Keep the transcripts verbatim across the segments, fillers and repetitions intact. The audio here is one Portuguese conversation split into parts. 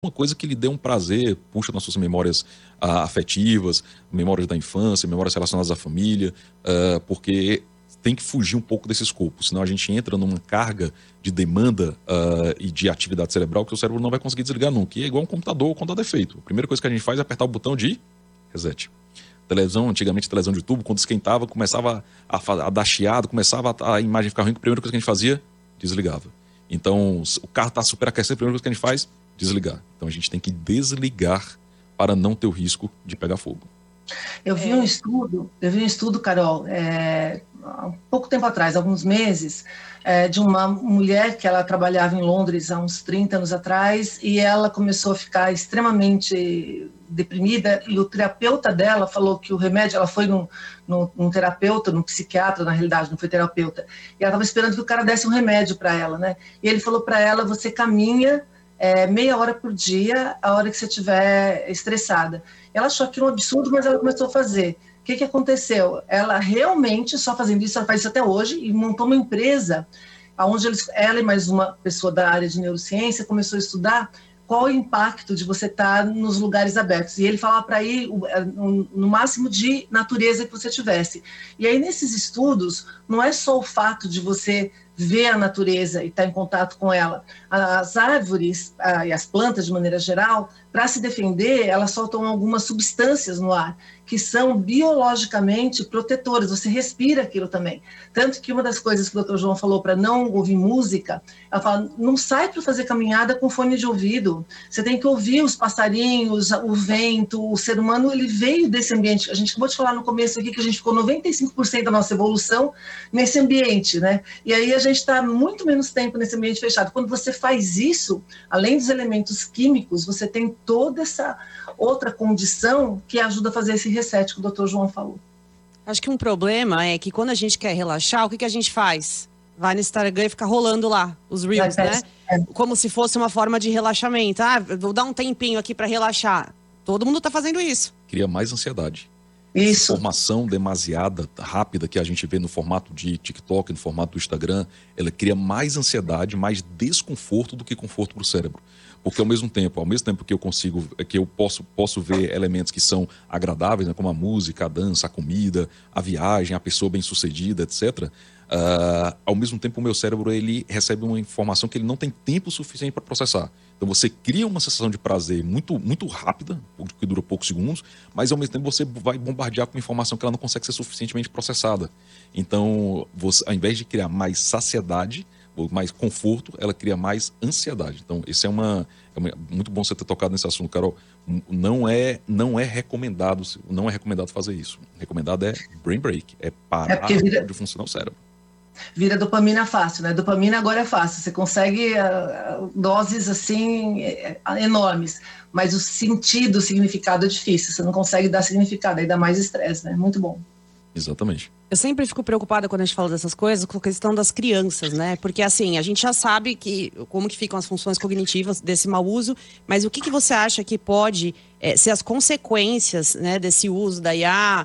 uma coisa que lhe dê um prazer, puxa nas suas memórias ah, afetivas, memórias da infância, memórias relacionadas à família, uh, porque tem que fugir um pouco desse escopo, senão a gente entra numa carga de demanda uh, e de atividade cerebral que o cérebro não vai conseguir desligar nunca, que é igual um computador quando dá defeito. A primeira coisa que a gente faz é apertar o botão de reset. Televisão, antigamente televisão de tubo, quando esquentava, começava a, a dar chiado, começava a, a imagem ficar ruim, a primeira coisa que a gente fazia, desligava. Então, o carro está superaquecido, a primeira coisa que a gente faz, desligar. Então a gente tem que desligar para não ter o risco de pegar fogo. Eu vi um estudo, eu vi um estudo, Carol, é, há um pouco tempo atrás, alguns meses, é, de uma mulher que ela trabalhava em Londres há uns trinta anos atrás, e ela começou a ficar extremamente deprimida, e o terapeuta dela falou que o remédio, ela foi num, num, num terapeuta, num psiquiatra, na realidade, não foi terapeuta, e ela estava esperando que o cara desse um remédio para ela, né? E ele falou para ela, você caminha É, meia hora por dia, a hora que você estiver estressada. Ela achou aquilo um absurdo, mas ela começou a fazer. O que, que aconteceu? Ela realmente, só fazendo isso, ela faz isso até hoje, e montou uma empresa, onde eles, ela e mais uma pessoa da área de neurociência começou a estudar qual o impacto de você estar nos lugares abertos. E ele falava para ir no máximo de natureza que você tivesse. E aí, nesses estudos, não é só o fato de você ver a natureza e estar em contato com ela. As árvores ah, e as plantas, de maneira geral, para se defender, elas soltam algumas substâncias no ar, que são biologicamente protetoras, você respira aquilo também. Tanto que uma das coisas que o doutor João falou para não ouvir música, ela fala, não sai para fazer caminhada com fone de ouvido, você tem que ouvir os passarinhos, o vento, o ser humano, ele veio desse ambiente. A gente acabou de falar no começo aqui que a gente ficou noventa e cinco por cento da nossa evolução nesse ambiente, né? E aí a gente está muito menos tempo nesse ambiente fechado. Quando você faz isso, além dos elementos químicos, você tem toda essa outra condição que ajuda a fazer esse reset que o doutor João falou. Acho que um problema é que quando a gente quer relaxar, o que, que a gente faz? Vai no Instagram e fica rolando lá os Reels, né? Como se fosse uma forma de relaxamento. Ah, vou dar um tempinho aqui para relaxar. Todo mundo está fazendo isso. Cria mais ansiedade. Isso. Informação demasiada, rápida, que a gente vê no formato de TikTok, no formato do Instagram, ela cria mais ansiedade, mais desconforto do que conforto para o cérebro. Porque ao mesmo tempo, ao mesmo tempo que eu consigo, que eu posso, posso ver elementos que são agradáveis, né, como a música, a dança, a comida, a viagem, a pessoa bem-sucedida, etcétera, uh, ao mesmo tempo o meu cérebro ele recebe uma informação que ele não tem tempo suficiente para processar. Então você cria uma sensação de prazer muito, muito rápida, que dura poucos segundos, mas ao mesmo tempo você vai bombardear com informação que ela não consegue ser suficientemente processada. Então, você, ao invés de criar mais saciedade, mais conforto, ela cria mais ansiedade. Então, isso é uma, é uma muito bom você ter tocado nesse assunto, Carol. Não é, não é recomendado, não é recomendado fazer isso. Recomendado é brain break, é parar é vira, de funcionar o cérebro. Vira dopamina fácil, né? Dopamina agora é fácil, você consegue uh, doses assim enormes, mas o sentido, o significado é difícil, você não consegue dar significado, aí dá mais estresse, né? Muito bom. Exatamente. Eu sempre fico preocupada quando a gente fala dessas coisas com a questão das crianças, né? Porque assim, a gente já sabe que, como que ficam as funções cognitivas desse mau uso, mas o que, que você acha que pode é, ser as consequências, né, desse uso da I A?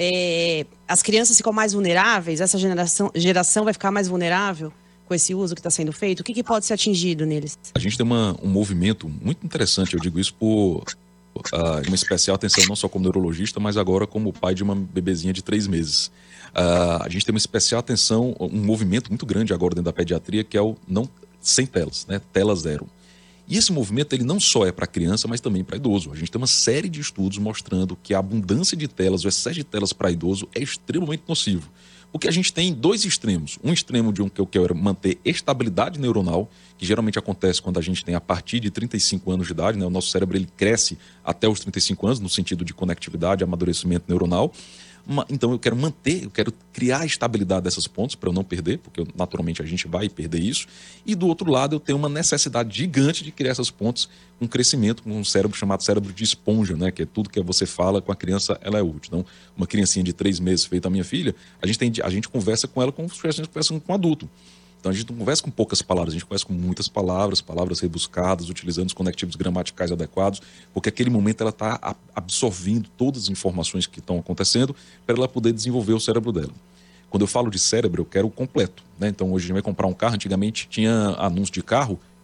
É, as crianças ficam mais vulneráveis? Essa geração, geração vai ficar mais vulnerável com esse uso que está sendo feito? O que, que pode ser atingido neles? A gente tem uma, um movimento muito interessante, eu digo isso por... Uh, uma especial atenção não só como neurologista, mas agora como pai de uma bebezinha de três meses. Uh, a gente tem uma especial atenção, um movimento muito grande agora dentro da pediatria, que é o não, sem telas, né? Tela zero. E esse movimento ele não só é para criança, mas também para idoso. A gente tem uma série de estudos mostrando que a abundância de telas, o excesso de telas para idoso é extremamente nocivo. Porque a gente tem dois extremos. Um extremo de um que eu quero manter estabilidade neuronal, que geralmente acontece quando a gente tem a partir de trinta e cinco anos de idade, né? O nosso cérebro ele cresce até os trinta e cinco anos, no sentido de conectividade, amadurecimento neuronal. Então eu quero manter, eu quero criar a estabilidade dessas pontes para eu não perder, porque naturalmente a gente vai perder isso. E do outro lado eu tenho uma necessidade gigante de criar essas pontes com crescimento, com um cérebro chamado cérebro de esponja, né? Que é tudo que você fala com a criança, ela é útil. Então, uma criancinha de três meses feita a minha filha, a gente, tem, a gente conversa com ela como se a gente conversa com um adulto. Então a gente não conversa com poucas palavras, a gente conversa com muitas palavras, palavras rebuscadas, utilizando os conectivos gramaticais adequados, porque aquele momento ela está absorvendo todas as informações que estão acontecendo para ela poder desenvolver o cérebro dela. Quando eu falo de cérebro, eu quero o completo, né? Então hoje a gente vai comprar um carro, antigamente tinha anúncio de carro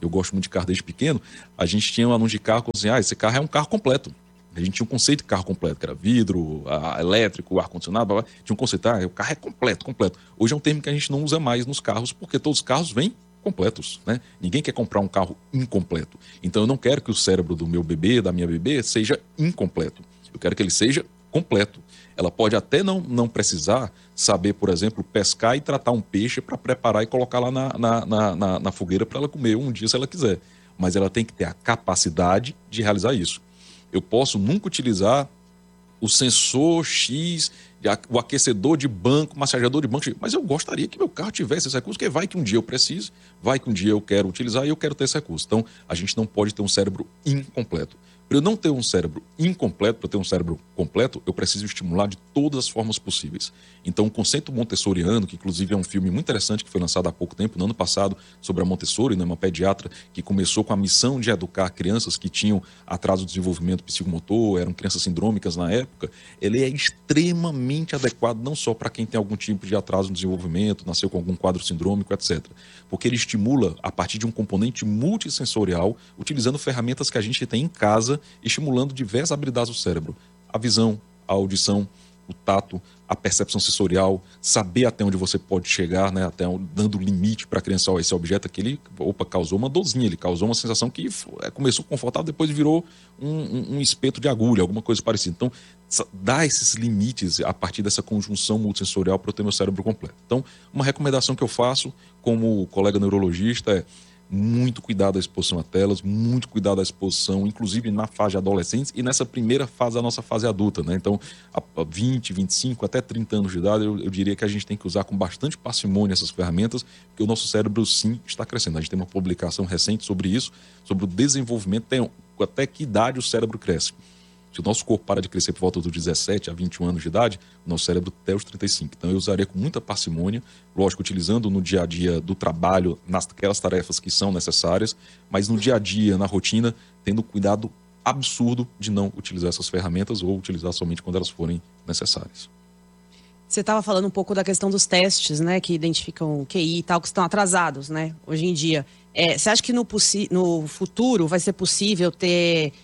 eu gosto muito de carro desde pequeno, a gente tinha um anúncio de carro, assim, ah, esse carro é um carro completo. A gente tinha um conceito de carro completo, que era vidro, a, elétrico, ar-condicionado, blá, blá. Tinha um conceito, ah, o carro é completo, completo. Hoje é um termo que a gente não usa mais nos carros, porque todos os carros vêm completos, né? Ninguém quer comprar um carro incompleto. Então eu não quero que o cérebro do meu bebê, da minha bebê, seja incompleto. Eu quero que ele seja completo. Ela pode até não, não precisar saber, por exemplo, pescar e tratar um peixe para preparar e colocar lá na, na, na, na, na fogueira para ela comer um dia se ela quiser. Mas ela tem que ter a capacidade de realizar isso. Eu posso nunca utilizar o sensor X, o aquecedor de banco, massageador de banco, mas eu gostaria que meu carro tivesse esse recurso, porque vai que um dia eu preciso, vai que um dia eu quero utilizar e eu quero ter esse recurso. Então, a gente não pode ter um cérebro incompleto. Para eu não ter um cérebro incompleto, para eu ter um cérebro completo, eu preciso estimular de todas as formas possíveis. Então, o conceito montessoriano, que inclusive é um filme muito interessante que foi lançado há pouco tempo, no ano passado, sobre a Montessori, né, uma pediatra que começou com a missão de educar crianças que tinham atraso de desenvolvimento psicomotor, eram crianças sindrômicas na época, ele é extremamente adequado não só para quem tem algum tipo de atraso no desenvolvimento, nasceu com algum quadro sindrômico, etcétera. Porque ele estimula a partir de um componente multissensorial, utilizando ferramentas que a gente tem em casa, estimulando diversas habilidades do cérebro. A visão, a audição, o tato, a percepção sensorial, saber até onde você pode chegar, né, até onde, dando limite para a criança. Ó, esse objeto aqui, ele opa, causou uma dorzinha, ele causou uma sensação que começou confortável, depois virou um, um, um espeto de agulha, alguma coisa parecida. Então, dá esses limites a partir dessa conjunção multissensorial para eu ter meu cérebro completo. Então, uma recomendação que eu faço como colega neurologista é muito cuidado da exposição a telas, muito cuidado da exposição, inclusive na fase de adolescentes e nessa primeira fase da nossa fase adulta, né? Então, a vinte, vinte e cinco, até trinta anos de idade, eu, eu diria que a gente tem que usar com bastante parcimônia essas ferramentas, porque o nosso cérebro, sim, está crescendo. A gente tem uma publicação recente sobre isso, sobre o desenvolvimento, tem, até que idade o cérebro cresce. Se o nosso corpo para de crescer por volta dos dezessete a vinte e um anos de idade, o nosso cérebro até os trinta e cinco. Então eu usaria com muita parcimônia, lógico, utilizando no dia a dia do trabalho, naquelas tarefas que são necessárias, mas no dia a dia, na rotina, tendo cuidado absurdo de não utilizar essas ferramentas ou utilizar somente quando elas forem necessárias. Você estava falando um pouco da questão dos testes, né, que identificam Q I e tal, que estão atrasados, né, hoje em dia. É, você acha que no, no futuro vai ser possível ter...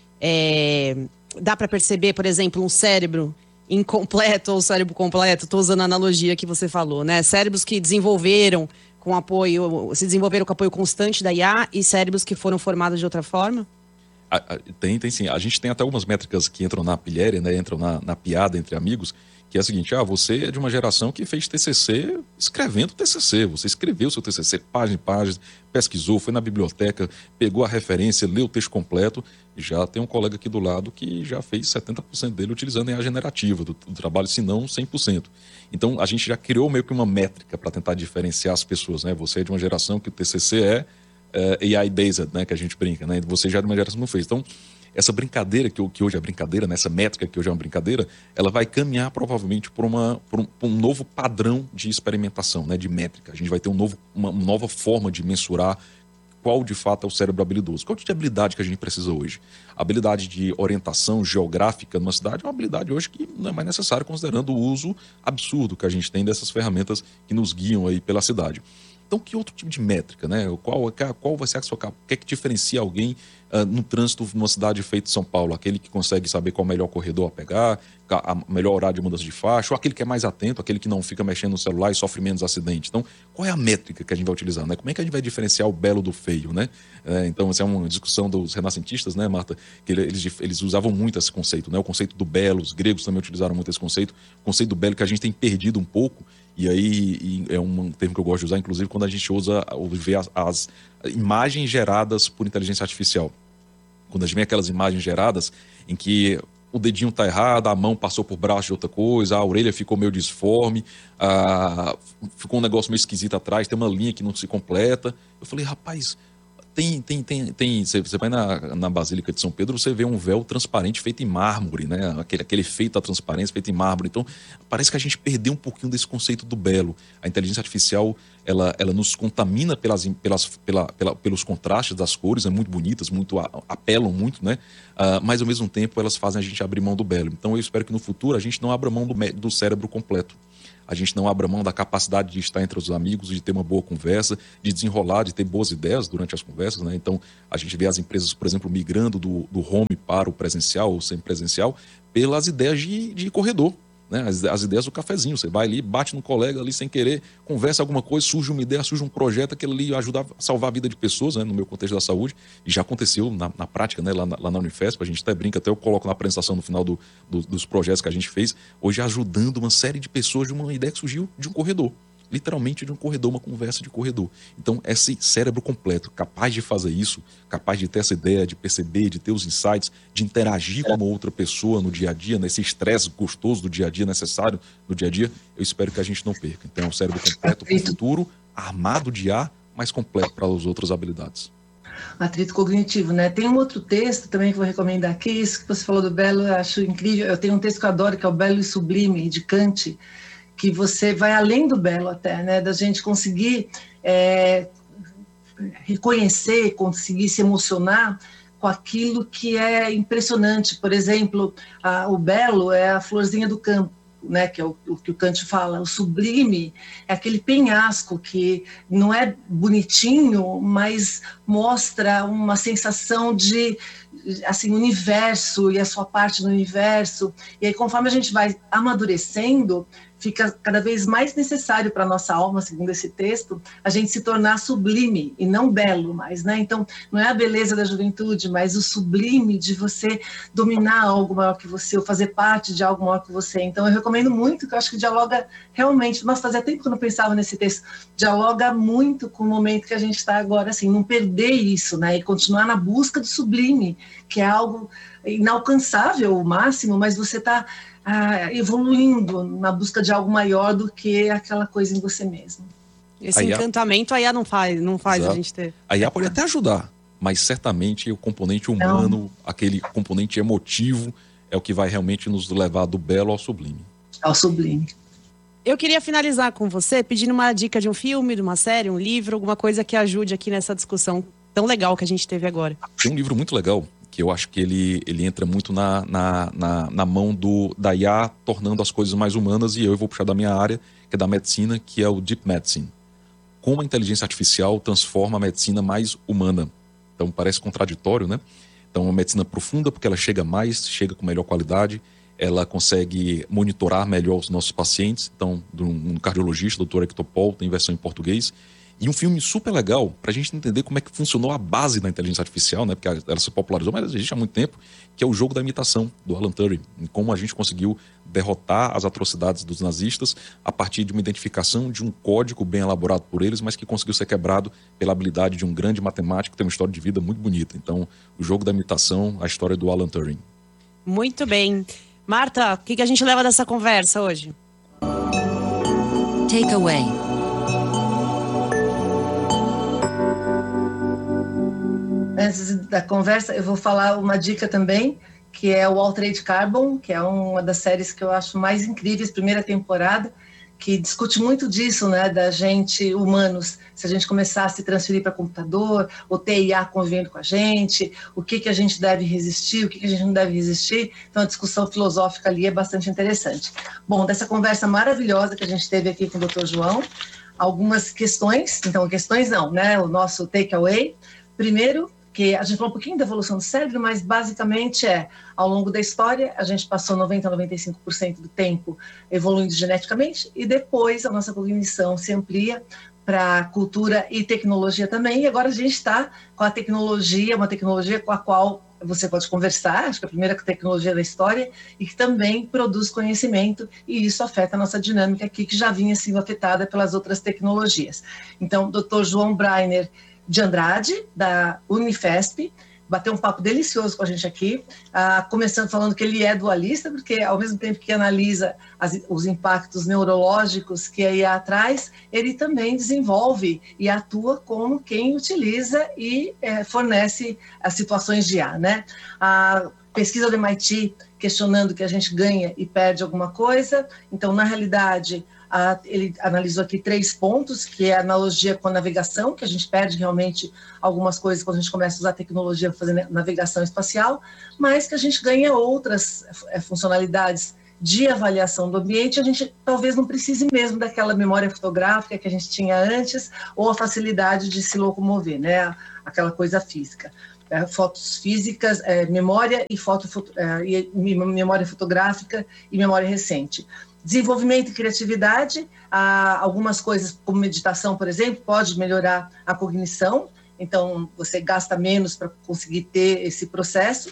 É, dá para perceber, por exemplo, um cérebro incompleto ou cérebro completo? Estou usando a analogia que você falou, né? Cérebros que desenvolveram com apoio, se desenvolveram com apoio constante da I A e cérebros que foram formados de outra forma? Tem, tem sim. A gente tem até algumas métricas que entram na pilhéria, né? Entram na, na piada entre amigos, que é a seguinte: ah, você é de uma geração que fez T C C escrevendo T C C, você escreveu seu T C C, página em página, pesquisou, foi na biblioteca, pegou a referência, leu o texto completo. Já tem um colega aqui do lado que já fez setenta por cento dele utilizando a generativa do, do trabalho, se não cem por cento. Então, a gente já criou meio que uma métrica para tentar diferenciar as pessoas, né? Você é de uma geração que o T C C é, é A I-based, né? Que a gente brinca, né? Você já é de uma geração que não fez. Então, essa brincadeira, que, que hoje é brincadeira, né? Essa métrica que hoje é uma brincadeira, ela vai caminhar provavelmente por, uma, por, um, por um novo padrão de experimentação, né? De métrica. A gente vai ter um novo, uma nova forma de mensurar qual de fato é o cérebro habilidoso. Qual tipo de habilidade que a gente precisa hoje? A habilidade de orientação geográfica numa cidade é uma habilidade hoje que não é mais necessária, considerando o uso absurdo que a gente tem dessas ferramentas que nos guiam aí pela cidade. Então, que outro tipo de métrica, né? Qual, qual vai ser a sua... O que é que diferencia alguém uh, no trânsito numa cidade feita de São Paulo? Aquele que consegue saber qual é o melhor corredor a pegar, a melhor horário de mudança de faixa, ou aquele que é mais atento, aquele que não fica mexendo no celular e sofre menos acidente. Então, qual é a métrica que a gente vai utilizar, né? Como é que a gente vai diferenciar o belo do feio, né? É, então, essa é uma discussão dos renascentistas, né, Marta? Que eles, eles usavam muito esse conceito, né? O conceito do belo, os gregos também utilizaram muito esse conceito. O conceito do belo que a gente tem perdido um pouco. E aí e é um termo que eu gosto de usar, inclusive, quando a gente usa ver as, as imagens geradas por inteligência artificial. Quando a gente vê aquelas imagens geradas em que o dedinho está errado, a mão passou por braço de outra coisa, a orelha ficou meio disforme, a... ficou um negócio meio esquisito atrás, tem uma linha que não se completa. Eu falei, rapaz... Tem, tem, tem, tem, você vai na, na Basílica de São Pedro, você vê um véu transparente feito em mármore, né? Aquele, aquele efeito da transparência feito em mármore. Então, parece que a gente perdeu um pouquinho desse conceito do belo. A inteligência artificial, ela, ela nos contamina pelas, pelas, pela, pela, pelos contrastes das cores, é muito bonitas, muito apelam muito, né? Uh, mas, ao mesmo tempo, elas fazem a gente abrir mão do belo. Então, eu espero que no futuro a gente não abra mão do, do cérebro completo. a gente não abra mão da capacidade de estar entre os amigos, de ter uma boa conversa, de desenrolar, de ter boas ideias durante as conversas, né? Então, a gente vê as empresas, por exemplo, migrando do, do home para o presencial ou semipresencial pelas ideias de, de corredor. Né, as, as ideias do cafezinho, você vai ali, bate no colega ali sem querer, conversa alguma coisa, surge uma ideia, surge um projeto, aquele ali ajuda a salvar a vida de pessoas, né, no meu contexto da saúde, e já aconteceu na, na prática, né, lá, na, lá na Unifesp, a gente até brinca, até eu coloco na apresentação no final do, do, dos projetos que a gente fez, hoje ajudando uma série de pessoas de uma ideia que surgiu de um corredor. Literalmente de um corredor, uma conversa de corredor. Então, esse cérebro completo, capaz de fazer isso, capaz de ter essa ideia, de perceber, de ter os insights, de interagir com uma outra pessoa no dia a dia, nesse estresse gostoso do dia a dia, necessário no dia a dia, eu espero que a gente não perca. Então, é um cérebro completo para o futuro, armado de ar, mas completo para as outras habilidades. Atrito cognitivo, né? Tem um outro texto também que eu vou recomendar aqui, isso que você falou do belo, eu acho incrível. Eu tenho um texto que eu adoro, que é o Belo e Sublime, de Kant, que você vai além do belo até, né, da gente conseguir é, reconhecer, conseguir se emocionar com aquilo que é impressionante. Por exemplo, a, o belo é a florzinha do campo, né, que é o, o que o Kant fala. O sublime é aquele penhasco que não é bonitinho, mas mostra uma sensação de assim, universo e a sua parte do universo. E aí, conforme a gente vai amadurecendo, fica cada vez mais necessário para a nossa alma, segundo esse texto, a gente se tornar sublime e não belo mais, né? Então, não é a beleza da juventude, mas o sublime de você dominar algo maior que você, ou fazer parte de algo maior que você. Então, eu recomendo muito, que eu acho que dialoga realmente, nossa, fazia tempo que eu não pensava nesse texto, dialoga muito com o momento que a gente está agora, assim, não perder isso, né? E continuar na busca do sublime, que é algo inalcançável, o máximo, mas você está Ah, evoluindo na busca de algo maior do que aquela coisa em você mesmo. Esse a encantamento a I A não faz, não faz a gente ter. A I A pode até ajudar, mas certamente o componente humano, não. aquele componente emotivo, é o que vai realmente nos levar do belo ao sublime. Ao sublime. Eu queria finalizar com você pedindo uma dica de um filme, de uma série, um livro, alguma coisa que ajude aqui nessa discussão tão legal que a gente teve agora. Tem um livro muito legal, que eu acho que ele, ele entra muito na, na, na, na mão do, da I A, tornando as coisas mais humanas, e eu vou puxar da minha área, que é da medicina, que é o Deep Medicine. Como a inteligência artificial transforma a medicina mais humana. Então parece contraditório, né? Então uma medicina profunda, porque ela chega mais, chega com melhor qualidade, ela consegue monitorar melhor os nossos pacientes. Então, um cardiologista, doutor Hector Paul, tem versão em português. E um filme super legal para a gente entender como é que funcionou a base da inteligência artificial, né? Porque ela se popularizou, mas existe há muito tempo, que é o Jogo da Imitação, do Alan Turing. Como a gente conseguiu derrotar as atrocidades dos nazistas a partir de uma identificação de um código bem elaborado por eles, mas que conseguiu ser quebrado pela habilidade de um grande matemático que tem uma história de vida muito bonita. Então, o Jogo da Imitação, a história do Alan Turing. Muito bem. Marta, o que, que a gente leva dessa conversa hoje? Takeaway. Antes da conversa, eu vou falar uma dica também, que é o Altered Carbon, que é uma das séries que eu acho mais incríveis, primeira temporada, que discute muito disso, né, da gente, humanos, se a gente começar a se transferir para computador, ou ter I A convivendo com a gente, o que, que a gente deve resistir, o que, que a gente não deve resistir. Então, a discussão filosófica ali é bastante interessante. Bom, dessa conversa maravilhosa que a gente teve aqui com o doutor João, algumas questões, então, questões não, né, o nosso takeaway. Primeiro, que a gente falou um pouquinho da evolução do cérebro, mas basicamente é, ao longo da história, a gente passou noventa a noventa e cinco por cento do tempo evoluindo geneticamente, e depois a nossa cognição se amplia para cultura e tecnologia também, e agora a gente está com a tecnologia, uma tecnologia com a qual você pode conversar, acho que é a primeira tecnologia da história, e que também produz conhecimento, e isso afeta a nossa dinâmica aqui, que já vinha sendo afetada pelas outras tecnologias. Então, doutor João Breiner de Andrade, da Unifesp, bateu um papo delicioso com a gente aqui, ah, começando falando que ele é dualista, porque ao mesmo tempo que analisa as, os impactos neurológicos que a I A traz, ele também desenvolve e atua como quem utiliza e é, fornece as situações de I A, né? A pesquisa do M I T questionando que a gente ganha e perde alguma coisa, então, na realidade, a, ele analisou aqui três pontos, que é a analogia com a navegação, que a gente perde realmente algumas coisas quando a gente começa a usar tecnologia para fazer navegação espacial, mas que a gente ganha outras é, funcionalidades de avaliação do ambiente, a gente talvez não precise mesmo daquela memória fotográfica que a gente tinha antes, ou a facilidade de se locomover, né? Aquela coisa física. É, fotos físicas, é, memória e, foto, é, e memória fotográfica e memória recente. Desenvolvimento e criatividade, ah, algumas coisas como meditação, por exemplo, pode melhorar a cognição, então você gasta menos para conseguir ter esse processo.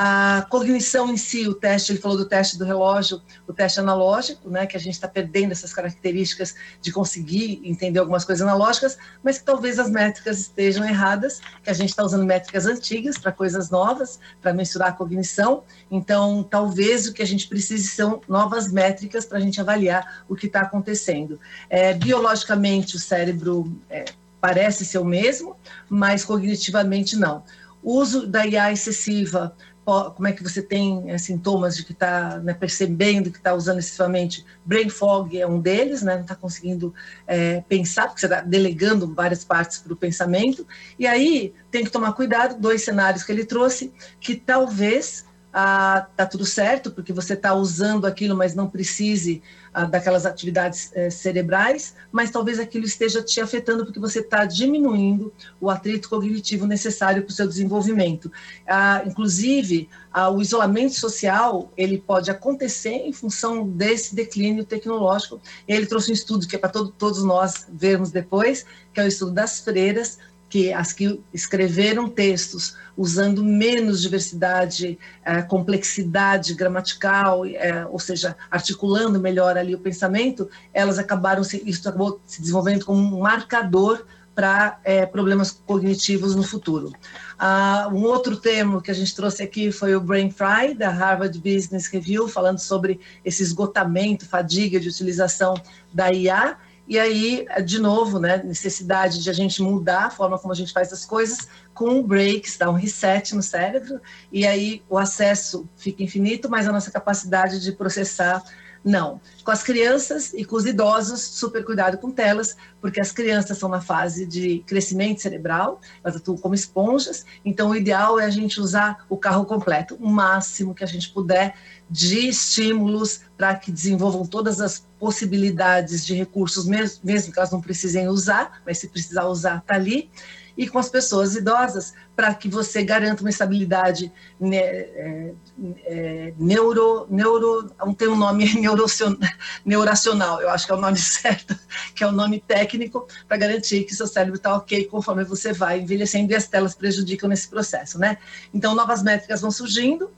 A cognição em si, o teste, ele falou do teste do relógio, o teste analógico, né, que a gente está perdendo essas características de conseguir entender algumas coisas analógicas, mas que talvez as métricas estejam erradas, que a gente está usando métricas antigas para coisas novas, para mensurar a cognição, então talvez o que a gente precise são novas métricas para a gente avaliar o que está acontecendo. É, biologicamente, o cérebro... É, parece ser o mesmo, mas cognitivamente não. O uso da I A excessiva, como é que você tem é, sintomas de que está, né, percebendo que está usando excessivamente? Brain fog é um deles, né, não está conseguindo é, pensar, porque você está delegando várias partes para o pensamento. E aí tem que tomar cuidado, dois cenários que ele trouxe, que talvez... Ah, tá tudo certo, porque você está usando aquilo, mas não precise ah, daquelas atividades eh, cerebrais, mas talvez aquilo esteja te afetando porque você está diminuindo o atrito cognitivo necessário para o seu desenvolvimento. Ah, inclusive, ah, o isolamento social, ele pode acontecer em função desse declínio tecnológico. E ele trouxe um estudo que é para todo, todos nós vermos depois, que é o estudo das freiras, que as que escreveram textos usando menos diversidade, é, complexidade gramatical, é, ou seja, articulando melhor ali o pensamento, elas acabaram, se, isso acabou se desenvolvendo como um marcador para é, problemas cognitivos no futuro. Ah, um outro termo que a gente trouxe aqui foi o Brain Fry, da Harvard Business Review, falando sobre esse esgotamento, fadiga de utilização da I A. E aí, de novo, né, necessidade de a gente mudar a forma como a gente faz as coisas com breaks, dar um reset no cérebro, e aí o acesso fica infinito, mas a nossa capacidade de processar, não. Com as crianças e com os idosos, super cuidado com telas, porque as crianças estão na fase de crescimento cerebral, elas atuam como esponjas, então o ideal é a gente usar o carro completo, o máximo que a gente puder, de estímulos para que desenvolvam todas as possibilidades de recursos, mesmo, mesmo que elas não precisem usar, mas se precisar usar, está ali. E com as pessoas idosas, para que você garanta uma estabilidade né, é, é, neuro, neuro, não tem um nome neuracional, eu acho que é o nome certo, que é o nome técnico, para garantir que seu cérebro está ok conforme você vai envelhecendo e as telas prejudicam nesse processo, né? Então, novas métricas vão surgindo,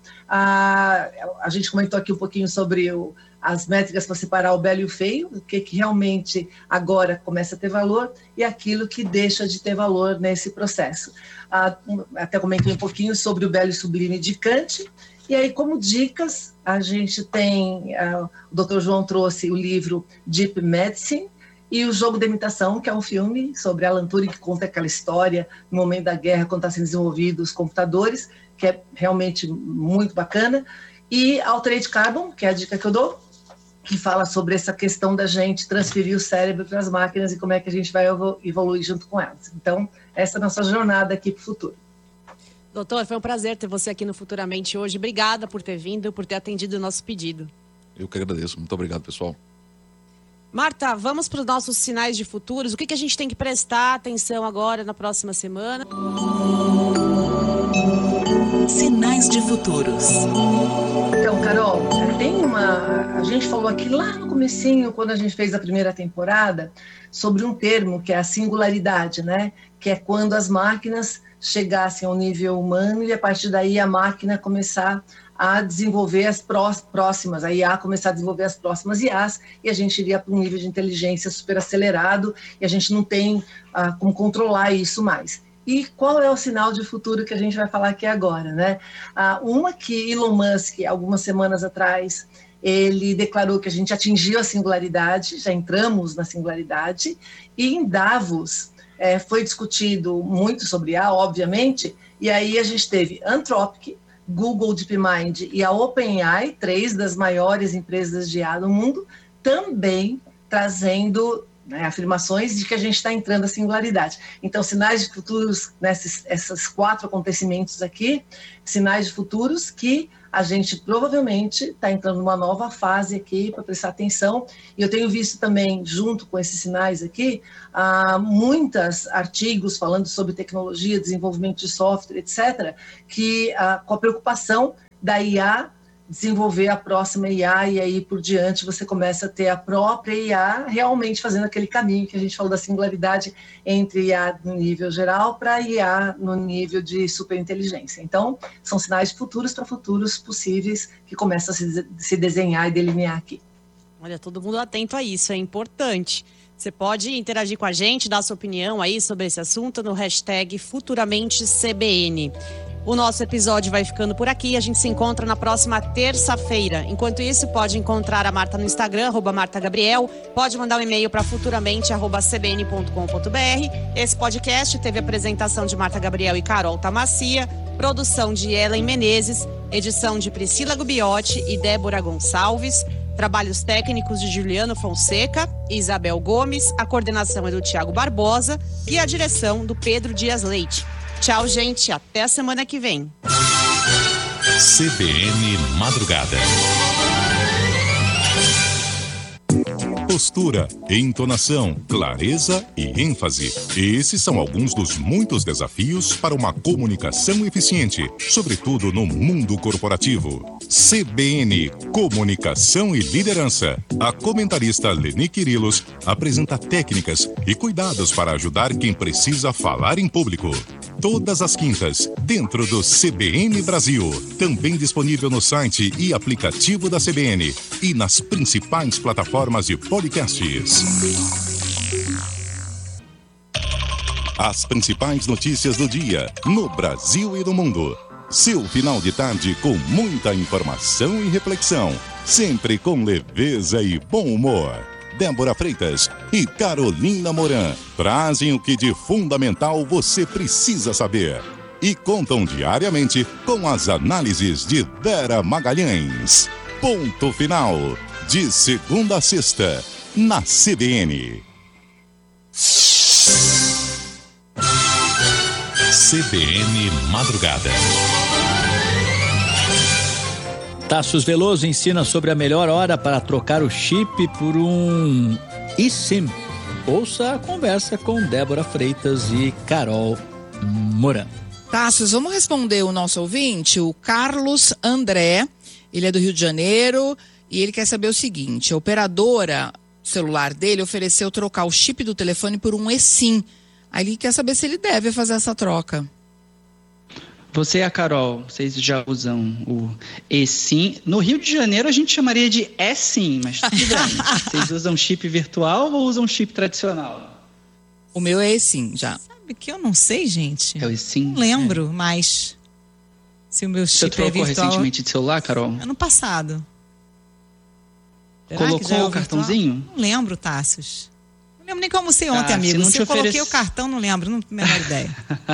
a, a gente comentou aqui um pouquinho sobre o as métricas para separar o belo e o feio, o que, que realmente agora começa a ter valor e aquilo que deixa de ter valor nesse processo. Ah, até comentei um pouquinho sobre o belo e sublime de Kant, e aí como dicas a gente tem, ah, o doutor João trouxe o livro Deep Medicine e o Jogo da Imitação, que é um filme sobre Alan Turing, que conta aquela história no momento da guerra, quando está sendo desenvolvido os computadores, que é realmente muito bacana, e Altered Carbon, que é a dica que eu dou, que fala sobre essa questão da gente transferir o cérebro para as máquinas e como é que a gente vai evoluir junto com elas. Então, essa é a nossa jornada aqui para o futuro. Doutor, foi um prazer ter você aqui no Futuramente hoje. Obrigada por ter vindo, por ter atendido o nosso pedido. Eu que agradeço. Muito obrigado, pessoal. Marta, vamos para os nossos sinais de futuros. O que, que a gente tem que prestar atenção agora na próxima semana? Sinais de futuros. Então, Carol, tem uma... A gente falou aqui lá no comecinho, quando a gente fez a primeira temporada, sobre um termo que é a singularidade, né? Que é quando as máquinas chegassem ao nível humano e a partir daí a máquina começar a desenvolver as próximas, a I A começar a desenvolver as próximas I As e a gente iria para um nível de inteligência super acelerado e a gente não tem ah, como controlar isso mais. E qual é o sinal de futuro que a gente vai falar aqui agora, né? Ah, uma que Elon Musk, algumas semanas atrás, ele declarou que a gente atingiu a singularidade, já entramos na singularidade, e em Davos é, foi discutido muito sobre I A, obviamente, e aí a gente teve Anthropic, Google DeepMind e a OpenAI, três das maiores empresas de I A no mundo, também trazendo né? Afirmações de que a gente está entrando na singularidade. Então, sinais de futuros, nesses esses quatro acontecimentos aqui, sinais de futuros que a gente provavelmente está entrando numa nova fase aqui para prestar atenção. E eu tenho visto também, junto com esses sinais aqui, ah, muitos artigos falando sobre tecnologia, desenvolvimento de software, etcétera, que ah, com a preocupação da I A desenvolver a próxima I A, e aí por diante você começa a ter a própria I A realmente fazendo aquele caminho que a gente falou da singularidade entre I A no nível geral para I A no nível de superinteligência. Então, são sinais de futuros para futuros possíveis que começam a se, se desenhar e delinear aqui. Olha, todo mundo atento a isso, é importante. Você pode interagir com a gente, dar sua opinião aí sobre esse assunto no hashtag Futuramente C B N. O nosso episódio vai ficando por aqui. A gente se encontra na próxima terça-feira. Enquanto isso, pode encontrar a Marta no Instagram, arroba Marta Gabriel. Pode mandar um e-mail para futuramente arroba c b n ponto com ponto b r. Esse podcast teve apresentação de Marta Gabriel e Carol Tamacia, produção de Ellen Menezes, edição de Priscila Gubiotti e Débora Gonçalves, trabalhos técnicos de Juliano Fonseca e Isabel Gomes, a coordenação é do Tiago Barbosa e a direção do Pedro Dias Leite. Tchau, gente. Até a semana que vem. C B N Madrugada. Postura, entonação, clareza e ênfase. Esses são alguns dos muitos desafios para uma comunicação eficiente, sobretudo no mundo corporativo. C B N Comunicação e Liderança. A comentarista Leni Quirilos apresenta técnicas e cuidados para ajudar quem precisa falar em público. Todas as quintas, dentro do C B N Brasil. Também disponível no site e aplicativo da C B N e nas principais plataformas de podcasts. As principais notícias do dia, no Brasil e no mundo. Seu final de tarde com muita informação e reflexão, sempre com leveza e bom humor. Débora Freitas e Carolina Moran trazem o que de fundamental você precisa saber e contam diariamente com as análises de Vera Magalhães. Ponto final, de segunda a sexta, na C B N. C B N Madrugada. Tassos Veloso ensina sobre a melhor hora para trocar o chip por um eSIM. Ouça a conversa com Débora Freitas e Carol Moran. Tassos, vamos responder o nosso ouvinte, o Carlos André. Ele é do Rio de Janeiro e ele quer saber o seguinte: a operadora celular dele ofereceu trocar o chip do telefone por um eSIM. Aí ele quer saber se ele deve fazer essa troca. Você e a Carol, vocês já usam o eSIM. No Rio de Janeiro a gente chamaria de eSIM, mas tudo bem. Vocês usam chip virtual ou usam chip tradicional? O meu é eSIM, já. Sabe que eu não sei, gente. É o eSIM? Não lembro, é. Mas se o meu chip Você trocou é virtual... recentemente de celular, Carol? Ano passado. Será Colocou é o o cartãozinho? Não lembro, Tassos. Não lembro nem como almocei ontem, Ah, amigo. se não Se te eu coloquei oferece- o cartão, não lembro, não tenho a menor ideia.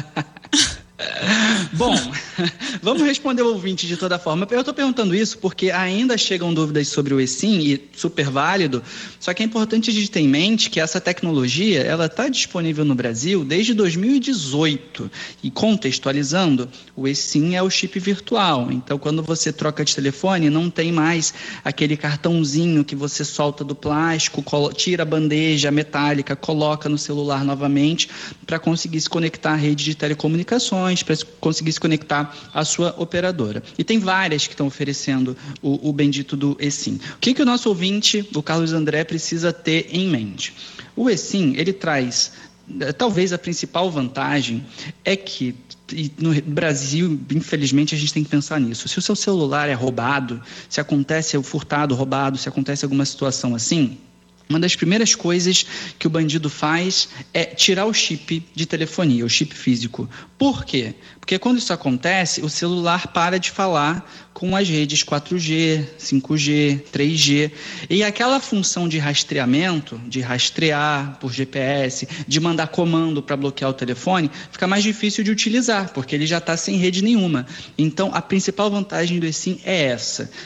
Bom, vamos responder o ouvinte de toda forma. Eu estou perguntando isso porque ainda chegam dúvidas sobre o eSIM, e super válido, só que é importante a gente ter em mente que essa tecnologia ela está disponível no Brasil desde dois mil e dezoito. E contextualizando, o eSIM é o chip virtual. Então, quando você troca de telefone, não tem mais aquele cartãozinho que você solta do plástico, colo- tira a bandeja metálica, coloca no celular novamente para conseguir se conectar à rede de telecomunicações, para conseguir se conectar à sua operadora. E tem várias que estão oferecendo o, o bendito do eSIM. O que, que o nosso ouvinte, o Carlos André, precisa ter em mente? O eSIM, ele traz, talvez a principal vantagem é que, e no Brasil, infelizmente, a gente tem que pensar nisso. Se o seu celular é roubado, se acontece o furtado, roubado, se acontece alguma situação assim, uma das primeiras coisas que o bandido faz é tirar o chip de telefonia, o chip físico. Por quê? Porque quando isso acontece, o celular para de falar com as redes quatro G, cinco G, três G. E aquela função de rastreamento, de rastrear por G P S, de mandar comando para bloquear o telefone, fica mais difícil de utilizar, porque ele já está sem rede nenhuma. Então, a principal vantagem do eSIM é essa.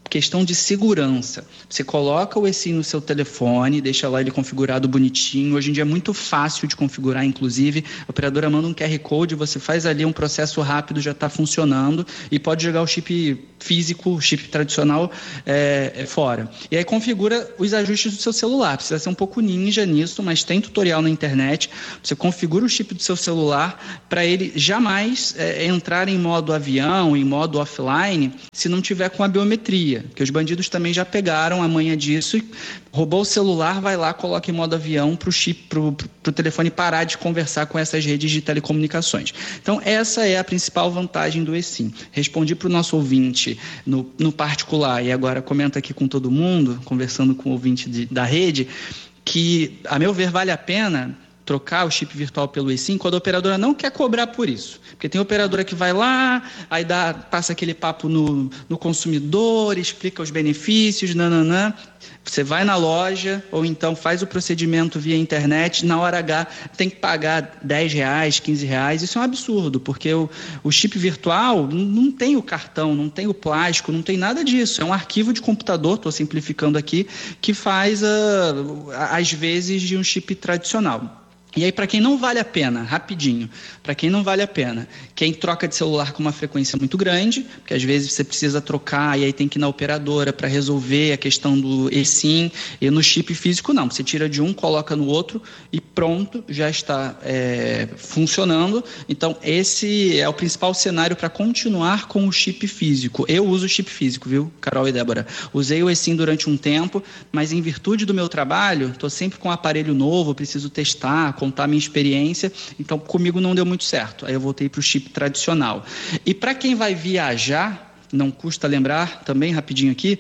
questão de segurança. Você coloca o eSIM no seu telefone, deixa lá ele configurado bonitinho. Hoje em dia é muito fácil de configurar, inclusive. A operadora manda um Q R Code, você faz ali um processo rápido, já está funcionando e pode jogar o chip físico, o chip tradicional é, é fora. E aí configura os ajustes do seu celular. Precisa ser um pouco ninja nisso, mas tem tutorial na internet. Você configura o chip do seu celular para ele jamais é, entrar em modo avião, em modo offline, se não tiver com a biometria, porque os bandidos também já pegaram a manha disso e roubou o celular, vai lá, coloca em modo avião para o chip, para o telefone parar de conversar com essas redes de telecomunicações. Então, essa é a principal vantagem do eSIM. Respondi para o nosso ouvinte no, no particular e agora comento aqui com todo mundo, conversando com o ouvinte de, da rede, que, a meu ver, vale a pena trocar o chip virtual pelo eSIM quando a operadora não quer cobrar por isso. Porque tem operadora que vai lá, aí dá, passa aquele papo no, no consumidor, explica os benefícios, nananã. Você vai na loja ou então faz o procedimento via internet, na hora H tem que pagar dez reais, quinze reais. Isso é um absurdo, porque o, o chip virtual não tem o cartão, não tem o plástico, não tem nada disso. É um arquivo de computador, estou simplificando aqui, que faz, uh, às vezes, de um chip tradicional. E aí, para quem não vale a pena, rapidinho, para quem não vale a pena, quem troca de celular com uma frequência muito grande, porque às vezes você precisa trocar e aí tem que ir na operadora para resolver a questão do eSIM, e no chip físico não, você tira de um, coloca no outro e pronto, já está é, funcionando. Então esse é o principal cenário para continuar com o chip físico. Eu uso o chip físico, viu, Carol e Débora? Usei o eSIM durante um tempo, mas em virtude do meu trabalho, estou sempre com um aparelho novo, preciso testar, contar a minha experiência, então comigo não deu muito certo, aí eu voltei para o chip tradicional. E para quem vai viajar, não custa lembrar, também rapidinho aqui,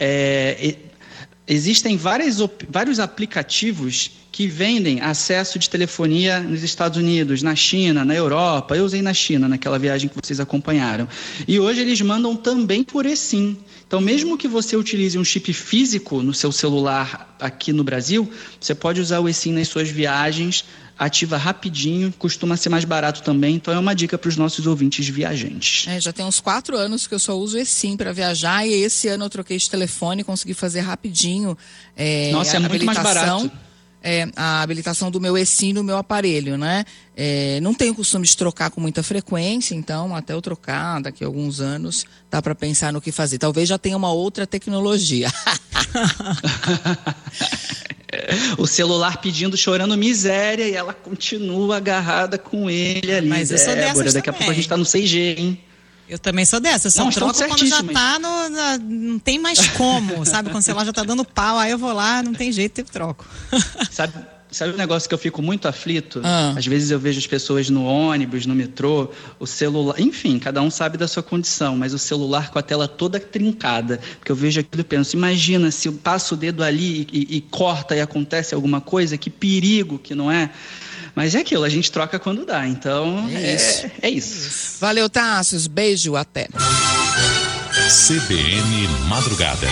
é, existem várias, vários aplicativos que vendem acesso de telefonia nos Estados Unidos, na China, na Europa. Eu usei na China, naquela viagem que vocês acompanharam. E hoje eles mandam também por eSIM. Então, mesmo que você utilize um chip físico no seu celular aqui no Brasil, você pode usar o eSIM nas suas viagens, ativa rapidinho, costuma ser mais barato também. Então, é uma dica para os nossos ouvintes viajantes. É, já tem uns quatro anos que eu só uso o eSIM para viajar e esse ano eu troquei de telefone, consegui fazer rapidinho é, Nossa, é muito mais barato. É, a habilitação do meu eSIM no meu aparelho, né? É, não tenho costume de trocar com muita frequência, então até eu trocar daqui a alguns anos dá para pensar no que fazer. Talvez já tenha uma outra tecnologia. O celular pedindo, chorando miséria e ela continua agarrada com ele ali. Mas eu sou dessas Daqui também. a pouco a gente tá no seis G, hein? Eu também sou dessa, eu só Não, troco estão quando já certíssimas. tá no, na- não tem mais como, sabe? Quando o celular já tá dando pau, aí eu vou lá, não tem jeito, eu troco. Sabe, sabe um negócio que eu fico muito aflito? Ah. Às vezes eu vejo as pessoas no ônibus, no metrô, o celular... Enfim, cada um sabe da sua condição, mas o celular com a tela toda trincada. Porque eu vejo aquilo e penso, imagina se eu passo o dedo ali e, e, e corta e acontece alguma coisa, que perigo que não é... Mas é aquilo, a gente troca quando dá, então É é, isso. é isso. Valeu, Tássios. Beijo, até. C B N Madrugada.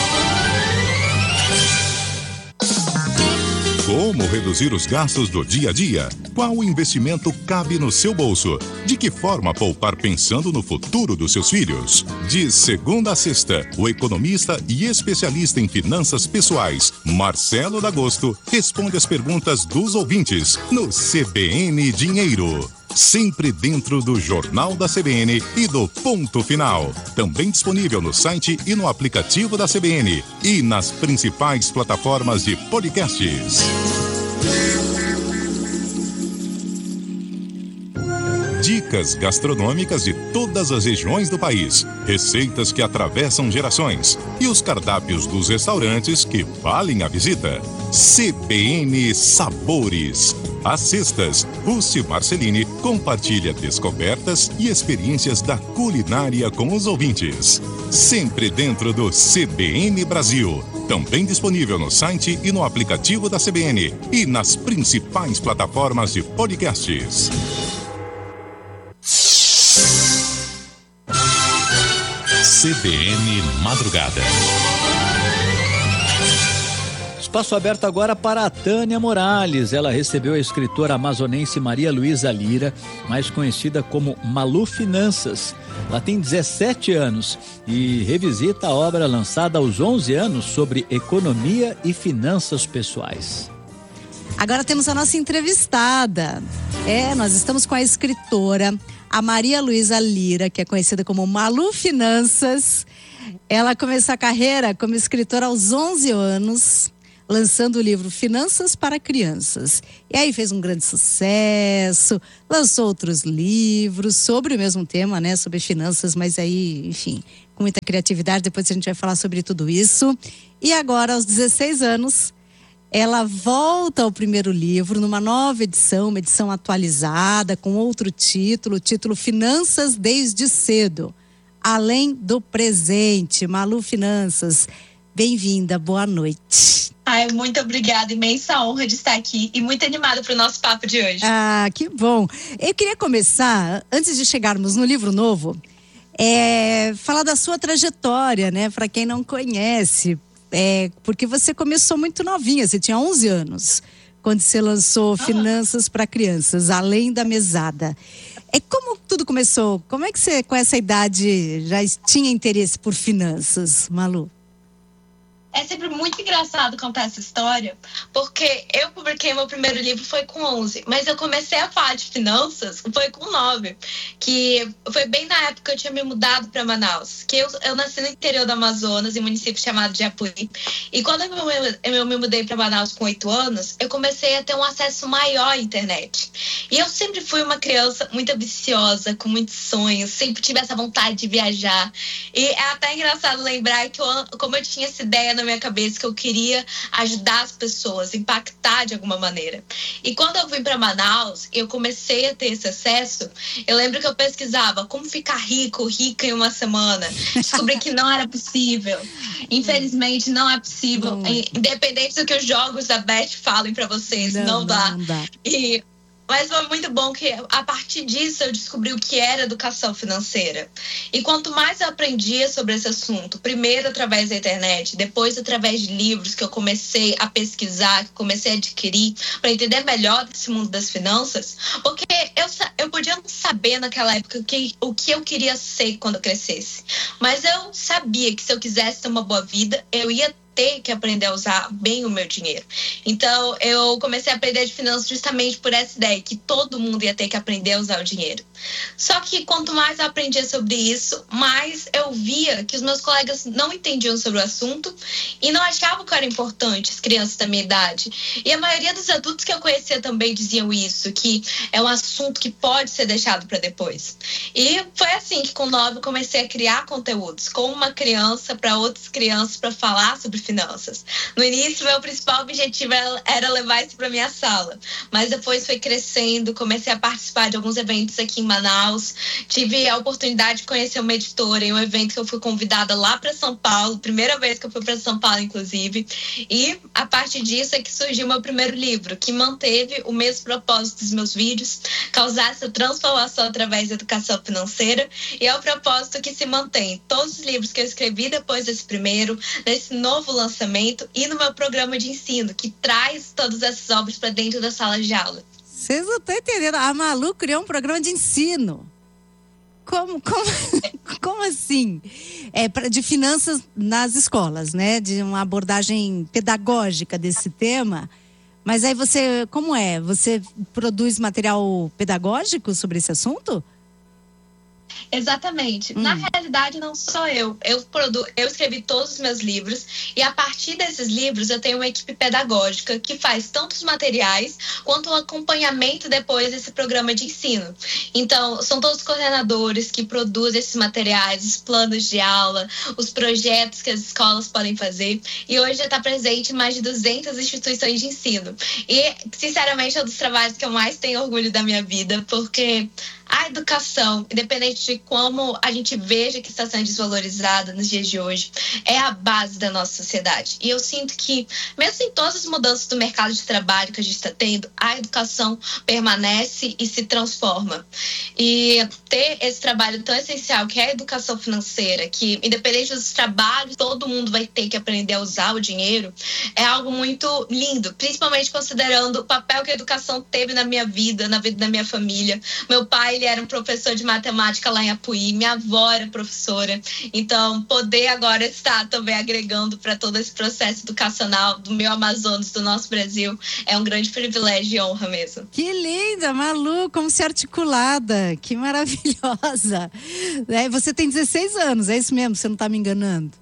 Como reduzir os gastos do dia a dia? Qual investimento cabe no seu bolso? De que forma poupar pensando no futuro dos seus filhos? De segunda a sexta, o economista e especialista em finanças pessoais, Marcelo D'Agosto, responde as perguntas dos ouvintes no C B N Dinheiro. Sempre dentro do Jornal da C B N e do Ponto Final. Também disponível no site e no aplicativo da C B N e nas principais plataformas de podcasts. Dicas gastronômicas de todas as regiões do país, receitas que atravessam gerações e os cardápios dos restaurantes que valem a visita. C B N Sabores. Às sextas, Ruth Marcelini compartilha descobertas e experiências da culinária com os ouvintes. Sempre dentro do C B N Brasil. Também disponível no site e no aplicativo da C B N e nas principais plataformas de podcasts. C B N Madrugada. Espaço aberto agora para a Tânia Morales. Ela recebeu a escritora amazonense Maria Luísa Lira, mais conhecida como Malu Finanças. Ela tem dezessete anos e revisita a obra lançada aos onze anos sobre economia e finanças pessoais. Agora temos a nossa entrevistada. É, nós estamos com a escritora, a Maria Luísa Lira, que é conhecida como Malu Finanças. Ela começou a carreira como escritora aos onze anos, lançando o livro Finanças para Crianças. E aí fez um grande sucesso, lançou outros livros sobre o mesmo tema, né? Sobre finanças, mas aí, enfim, com muita criatividade. Depois a gente vai falar sobre tudo isso. E agora, aos dezesseis anos, ela volta ao primeiro livro, numa nova edição, uma edição atualizada, com outro título, o título Finanças Desde Cedo, Além do Presente. Malu Finanças, bem-vinda, boa noite. Ai, muito obrigada, imensa honra de estar aqui e muito animada para o nosso papo de hoje. Ah, que bom. Eu queria começar, antes de chegarmos no livro novo, é, falar da sua trajetória, né, para quem não conhece. É, porque você começou muito novinha, você tinha onze anos, quando você lançou Finanças para Crianças, Além da Mesada. É, como tudo começou? Como é que você, com essa idade, já tinha interesse por finanças, Malu? É sempre muito engraçado contar essa história, porque eu publiquei meu primeiro livro foi com onze, mas eu comecei a falar de finanças foi com nove, que foi bem na época que eu tinha me mudado para Manaus, que eu, eu nasci no interior do Amazonas, em um município chamado Japuí, e quando eu, eu, eu me mudei para Manaus com oito anos, eu comecei a ter um acesso maior à internet. E eu sempre fui uma criança muito ambiciosa, com muitos sonhos, sempre tive essa vontade de viajar, e é até engraçado lembrar que eu, como eu tinha essa ideia na minha cabeça que eu queria ajudar as pessoas, impactar de alguma maneira. E quando eu vim para Manaus, eu comecei a ter esse acesso, eu lembro que eu pesquisava como ficar rico, rica em uma semana. Descobri que não era possível. Infelizmente, não é possível. Não. Independente do que os jogos da Beth falem para vocês, não, não dá. Não dá. E mas foi muito bom que a partir disso eu descobri o que era educação financeira. E quanto mais eu aprendia sobre esse assunto, primeiro através da internet, depois através de livros que eu comecei a pesquisar, que comecei a adquirir para entender melhor desse mundo das finanças, porque eu, eu podia não saber naquela época o que, o que eu queria ser quando eu crescesse. Mas eu sabia que se eu quisesse ter uma boa vida, eu ia ter que aprender a usar bem o meu dinheiro. Então, eu comecei a aprender de finanças justamente por essa ideia, que todo mundo ia ter que aprender a usar o dinheiro. Só que quanto mais eu aprendia sobre isso, mais eu via que os meus colegas não entendiam sobre o assunto e não achavam que era importante as crianças da minha idade. E a maioria dos adultos que eu conhecia também diziam isso, que é um assunto que pode ser deixado para depois. E foi assim que com nove eu comecei a criar conteúdos com uma criança para outras crianças para falar sobre finanças. No início, meu principal objetivo era levar isso para minha sala, mas depois foi crescendo, comecei a participar de alguns eventos aqui em Manaus, tive a oportunidade de conhecer uma editora em um evento que eu fui convidada lá para São Paulo, primeira vez que eu fui para São Paulo, inclusive, e a partir disso é que surgiu meu primeiro livro, que manteve o mesmo propósito dos meus vídeos, causar essa transformação através da educação financeira, e é o propósito que se mantém. Todos os livros que eu escrevi depois desse primeiro, nesse novo lançamento e no meu programa de ensino, que traz todas essas obras para dentro da sala de aula. Vocês não estão entendendo, a Malu criou um programa de ensino. Como, como, como assim? É pra, de finanças nas escolas, né? De uma abordagem pedagógica desse tema. Mas aí você, como é? Você produz material pedagógico sobre esse assunto? Exatamente. Hum. Na realidade, não sou eu. Eu, produ... eu escrevi todos os meus livros e a partir desses livros eu tenho uma equipe pedagógica que faz tanto os materiais quanto o acompanhamento depois desse programa de ensino. Então, são todos os coordenadores que produzem esses materiais, os planos de aula, os projetos que as escolas podem fazer, e hoje já está presente em mais de duzentas instituições de ensino. E, sinceramente, é um dos trabalhos que eu mais tenho orgulho da minha vida, porque a educação, independente independente de como a gente veja que está sendo desvalorizada nos dias de hoje, é a base da nossa sociedade. E eu sinto que, mesmo em todas as mudanças do mercado de trabalho que a gente está tendo, a educação permanece e se transforma. E ter esse trabalho tão essencial, que é a educação financeira, que independente dos trabalhos, todo mundo vai ter que aprender a usar o dinheiro, é algo muito lindo, principalmente considerando o papel que a educação teve na minha vida, na vida da minha família. Meu pai, ele era um professor de matemática lá em Apuí, minha avó era professora, então poder agora estar também agregando para todo esse processo educacional do meu Amazonas, do nosso Brasil, é um grande privilégio e honra mesmo. Que linda, Malu, como se articulada, que maravilhosa. É, você tem dezesseis anos, é isso mesmo, você não está me enganando?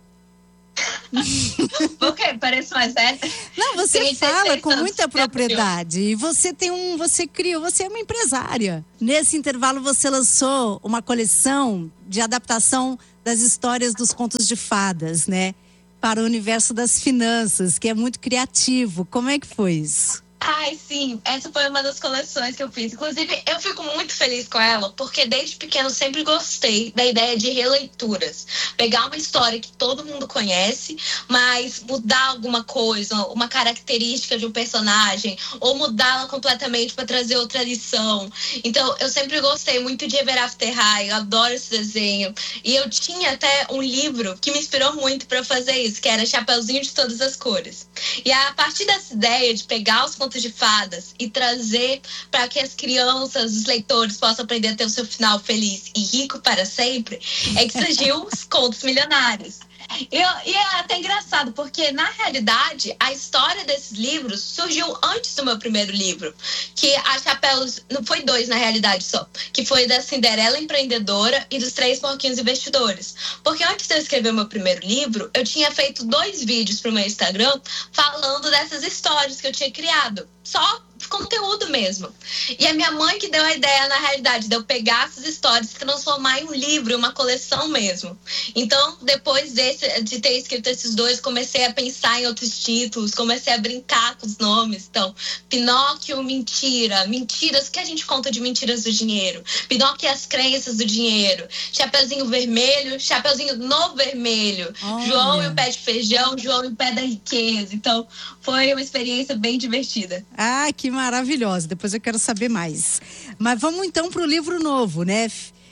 Por quê? Parece mais velha? Não, você fala com muita propriedade. E você tem um, você criou, você é uma empresária. Nesse intervalo você lançou uma coleção de adaptação das histórias dos contos de fadas, né? Para o universo das finanças, que é muito criativo. Como é que foi isso? Ai, sim, essa foi uma das coleções que eu fiz. Inclusive, eu fico muito feliz com ela, porque desde pequeno sempre gostei da ideia de releituras. Pegar uma história que todo mundo conhece, mas mudar alguma coisa, uma característica de um personagem, ou mudá-la completamente para trazer outra lição. Então, eu sempre gostei muito de Ever After High, eu adoro esse desenho. E eu tinha até um livro que me inspirou muito para fazer isso, que era Chapeuzinho de Todas as Cores. E a partir dessa ideia de pegar os contos de fadas e trazer para que as crianças, os leitores possam aprender a ter o seu final feliz e rico para sempre, é que surgiu os Contos Milionários. Eu, e é até engraçado, porque na realidade a história desses livros surgiu antes do meu primeiro livro, que a Chapéus, não foi dois na realidade só, que foi da Cinderela Empreendedora e dos Três Porquinhos Investidores. Porque antes de eu escrever o meu primeiro livro, eu tinha feito dois vídeos pro meu Instagram falando dessas histórias que eu tinha criado. Só conteúdo mesmo. E a minha mãe que deu a ideia, na realidade, de eu pegar essas histórias e transformar em um livro, uma coleção mesmo. Então, depois desse, de ter escrito esses dois, comecei a pensar em outros títulos, comecei a brincar com os nomes. Então, Pinóquio, Mentira, Mentiras, o que a gente conta de mentiras do dinheiro? Pinóquio e as crenças do dinheiro. Chapeuzinho Vermelho, Chapeuzinho no Vermelho. Olha. João e o Pé de Feijão, João e o Pé da Riqueza. Então, foi uma experiência bem divertida. Ah, que maravilhosa. Depois eu quero saber mais. Mas vamos então para o livro novo, né?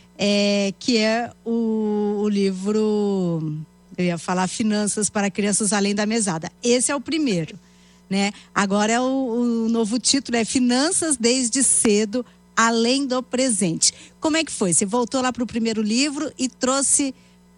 É, que é o, o livro, eu ia falar Finanças para Crianças Além da Mesada. Esse é o primeiro, né? Agora é o, o novo título, é Finanças Desde Cedo, Além do Presente. Como é que foi? Você voltou lá para o primeiro livro e trouxe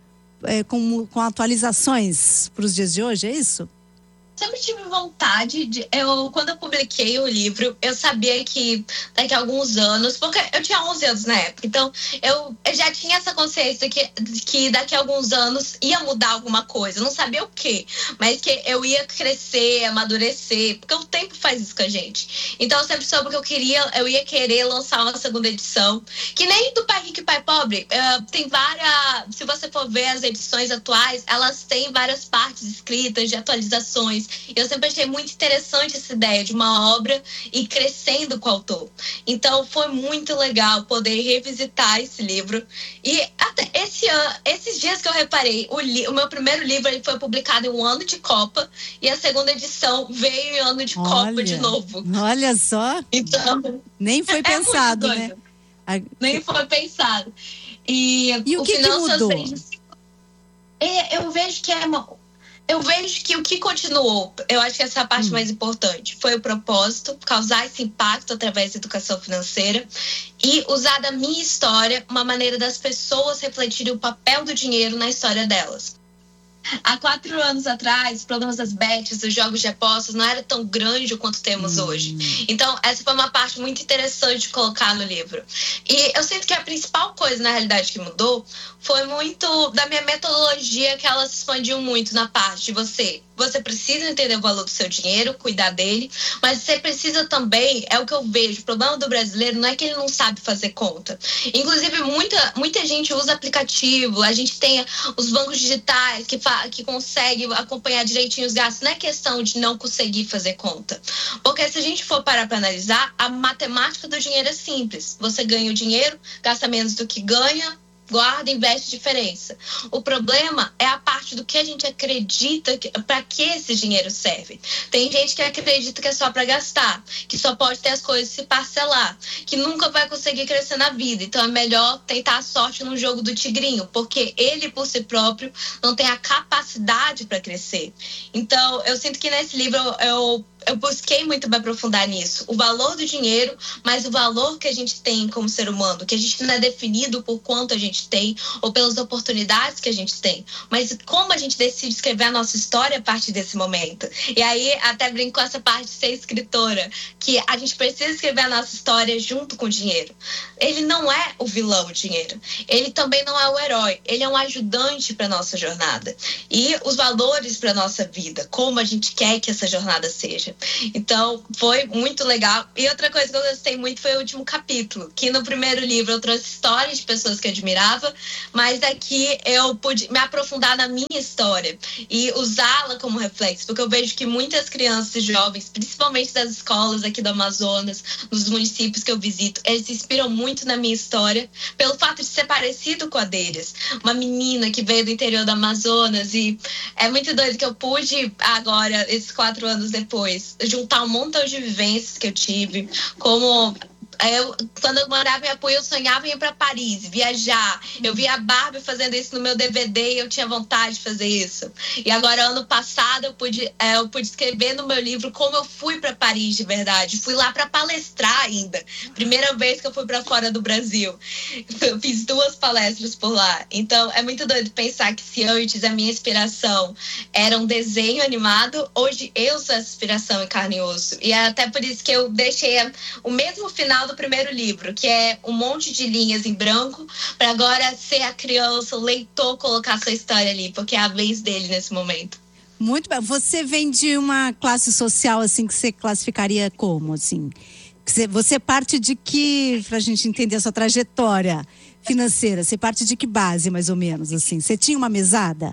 é, com, com atualizações para os dias de hoje, é isso? Sempre tive vontade de... Eu, quando eu publiquei o livro, eu sabia que daqui a alguns anos... Porque eu tinha onze anos na época. Então, eu, eu já tinha essa consciência que, que daqui a alguns anos ia mudar alguma coisa. Eu não sabia o quê. Mas que eu ia crescer, amadurecer. Porque o tempo faz isso com a gente. Então, eu sempre soube que eu queria... Eu ia querer lançar uma segunda edição. Que nem do Pai Rico e Pai Pobre. Uh, tem várias... Se você for ver as edições atuais, elas têm várias partes escritas de atualizações. Eu sempre achei muito interessante essa ideia de uma obra ir crescendo com o autor. Então foi muito legal poder revisitar esse livro. E até esse ano, esses dias que eu reparei, o, li, o meu primeiro livro ele foi publicado em um ano de Copa e a segunda edição veio em ano de olha, Copa de novo. Olha só. Então, nem foi pensado, né? Nem foi pensado. E, e o, o que, que mudou? É, eu vejo que é uma... Eu vejo que o que continuou, eu acho que essa é a parte hum. mais importante, foi o propósito, causar esse impacto através da educação financeira e usar da minha história uma maneira das pessoas refletirem o papel do dinheiro na história delas. Há quatro anos atrás, os problemas das bets, dos jogos de apostas, não era tão grande quanto temos hum. hoje. Então, essa foi uma parte muito interessante de colocar no livro. E eu sinto que a principal coisa, na realidade, que mudou foi muito da minha metodologia, que ela se expandiu muito na parte de você. Você precisa entender o valor do seu dinheiro, cuidar dele, mas você precisa também, é o que eu vejo, o problema do brasileiro não é que ele não sabe fazer conta. Inclusive, muita, muita gente usa aplicativo, a gente tem os bancos digitais que, fa- que conseguem acompanhar direitinho os gastos. Não é questão de não conseguir fazer conta. Porque se a gente for parar para analisar, a matemática do dinheiro é simples. Você ganha o dinheiro, gasta menos do que ganha, guarda, investe diferença. O problema é a parte do que a gente acredita que, para que esse dinheiro serve. Tem gente que acredita que é só para gastar, que só pode ter as coisas se parcelar, que nunca vai conseguir crescer na vida. Então é melhor tentar a sorte no jogo do tigrinho, porque ele por si próprio não tem a capacidade para crescer. Então eu sinto que nesse livro eu, eu Eu busquei muito me aprofundar nisso. O valor do dinheiro, mas o valor que a gente tem como ser humano, que a gente não é definido por quanto a gente tem ou pelas oportunidades que a gente tem, mas como a gente decide escrever a nossa história a partir desse momento. E aí até brinco com essa parte de ser escritora, que a gente precisa escrever a nossa história junto com o dinheiro. Ele não é o vilão, o dinheiro. Ele também não é o herói. Ele é um ajudante para nossa jornada. E os valores para nossa vida, como a gente quer que essa jornada seja. Então, foi muito legal. E outra coisa que eu gostei muito foi o último capítulo, que no primeiro livro eu trouxe histórias de pessoas que eu admirava, mas aqui eu pude me aprofundar na minha história e usá-la como reflexo, porque eu vejo que muitas crianças e jovens, principalmente das escolas aqui do Amazonas, nos municípios que eu visito, eles se inspiram muito na minha história, pelo fato de ser parecido com a deles. Uma menina que veio do interior do Amazonas, e é muito doido que eu pude agora, esses quatro anos depois, juntar um montão de vivências que eu tive, como eu, quando eu morava em Apuí, eu sonhava em ir para Paris, viajar. Eu via a Barbie fazendo isso no meu D V D e eu tinha vontade de fazer isso. E agora, ano passado, eu pude, é, eu pude escrever no meu livro como eu fui para Paris de verdade. Fui lá para palestrar ainda. Primeira vez que eu fui para fora do Brasil. Eu fiz duas palestras por lá. Então, é muito doido pensar que se antes a minha inspiração era um desenho animado, hoje eu sou essa inspiração em carne e osso. E é até por isso que eu deixei o mesmo final do primeiro livro, que é um monte de linhas em branco, para agora ser a criança, o leitor, colocar sua história ali, porque é a vez dele nesse momento. Muito bem. Você vem de uma classe social, assim, que você classificaria como, assim? Você parte de que, pra gente entender a sua trajetória financeira, você parte de que base, mais ou menos, assim? Você tinha uma mesada?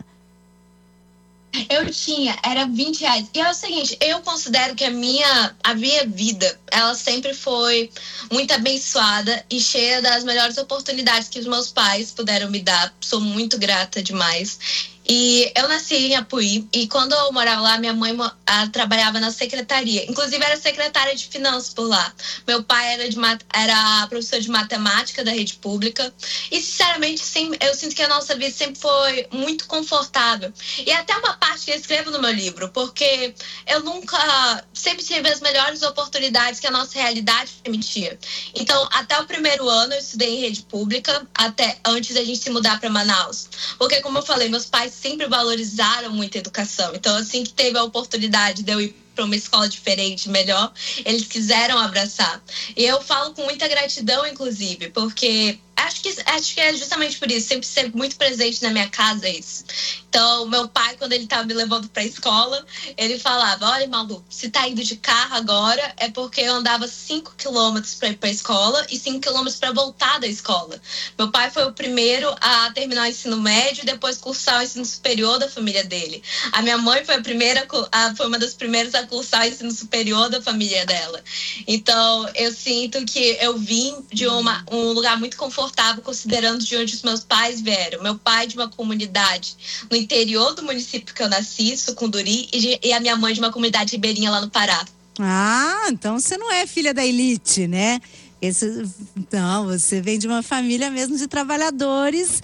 Eu tinha, era vinte reais. E é o seguinte, eu considero que a minha, a minha vida, ela sempre foi muito abençoada e cheia das melhores oportunidades que os meus pais puderam me dar. Sou muito grata demais. E eu nasci em Apuí, e quando eu morava lá, minha mãe a, trabalhava na secretaria. Inclusive, era secretária de finanças por lá. Meu pai era, de, era professor de matemática da rede pública. E, sinceramente, sim, eu sinto que a nossa vida sempre foi muito confortável. E até uma parte que eu escrevo no meu livro, porque eu nunca... Sempre tive as melhores oportunidades que a nossa realidade permitia. Então, até o primeiro ano, eu estudei em rede pública, até antes da gente se mudar para Manaus. Porque, como eu falei, meus pais sempre valorizaram muito a educação. Então, assim que teve a oportunidade de eu ir para uma escola diferente, melhor, eles quiseram abraçar. E eu falo com muita gratidão, inclusive, porque acho que, acho que é justamente por isso, sempre ser muito presente na minha casa isso. Então, meu pai, quando ele estava me levando para a escola, ele falava, olha, Malu, se tá indo de carro agora, é porque eu andava cinco quilômetros para ir para a escola e cinco quilômetros para voltar da escola. Meu pai foi o primeiro a terminar o ensino médio e depois cursar o ensino superior da família dele. A minha mãe foi a primeira, a, foi uma das primeiras a cursar o ensino superior da família dela. Então, eu sinto que eu vim de uma, um lugar muito confortável, considerando de onde os meus pais vieram. Meu pai de uma comunidade no interior do município que eu nasci, Sucunduri, e, de, e a minha mãe de uma comunidade ribeirinha lá no Pará. Ah, então você não é filha da elite, né? Esse, não, você vem de uma família mesmo de trabalhadores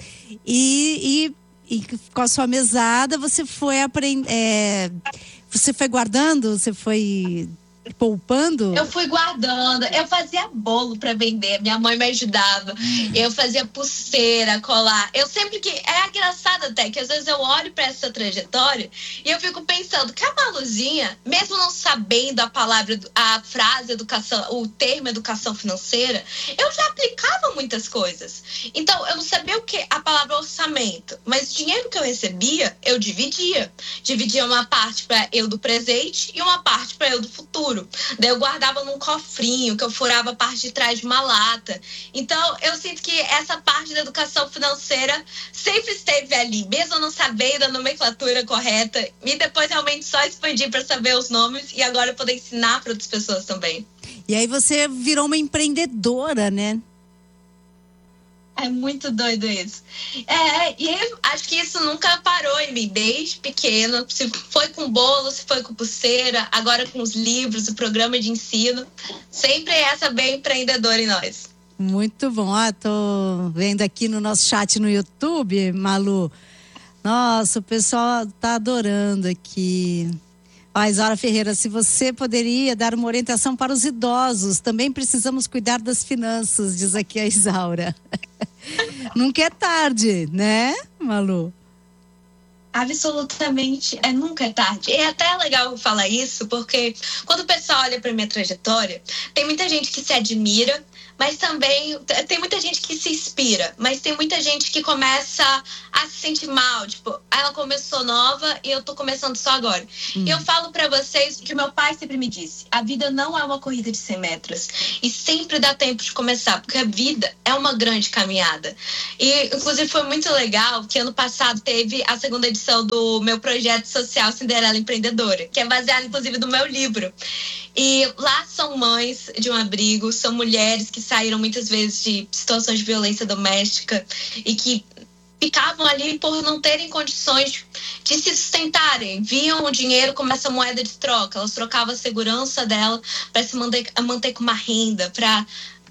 e, e, e com a sua mesada você foi aprender, é, você foi guardando, você foi poupando? Eu fui guardando, eu fazia bolo para vender, minha mãe me ajudava, hum. eu fazia pulseira, colar, eu sempre que, é engraçado até, que às vezes eu olho para essa trajetória e eu fico pensando que a Maluzinha, mesmo não sabendo a palavra, a frase educação, o termo educação financeira, eu já aplicava muitas coisas, então eu não sabia o que, a palavra orçamento, mas o dinheiro que eu recebia, eu dividia, dividia uma parte para eu do presente e uma parte para eu do futuro. Daí eu guardava num cofrinho, que eu furava a parte de trás de uma lata. Então, eu sinto que essa parte da educação financeira sempre esteve ali, mesmo eu não sabendo a nomenclatura correta. E depois realmente só expandi para saber os nomes e agora poder ensinar para outras pessoas também. E aí você virou uma empreendedora, né? É muito doido isso. É, e eu acho que isso nunca parou em mim, desde pequeno. Se foi com bolo, se foi com pulseira, agora com os livros, o programa de ensino. Sempre essa bem empreendedora em nós. Muito bom. Ah, tô vendo aqui no nosso chat no YouTube, Malu. Nossa, o pessoal tá adorando aqui. Ó, Isaura Ferreira, se você poderia dar uma orientação para os idosos, também precisamos cuidar das finanças, diz aqui a Isaura. Nunca é tarde, né, Malu? Absolutamente, é nunca é tarde. E é até legal falar isso, porque quando o pessoal olha para minha trajetória, tem muita gente que se admira, mas também tem muita gente que se inspira, mas tem muita gente que começa a se sentir mal, tipo, ela começou nova e eu tô começando só agora. Hum. E eu falo pra vocês que meu pai sempre me disse, a vida não é uma corrida de cem metros e sempre dá tempo de começar, porque a vida é uma grande caminhada. E, inclusive, foi muito legal que ano passado teve a segunda edição do meu projeto social Cinderela Empreendedora, que é baseado, inclusive, no meu livro. E lá são mães de um abrigo, são mulheres que saíram muitas vezes de situações de violência doméstica e que ficavam ali por não terem condições de se sustentarem. Viam o dinheiro como essa moeda de troca. Elas trocavam a segurança dela para se manter, manter com uma renda, para...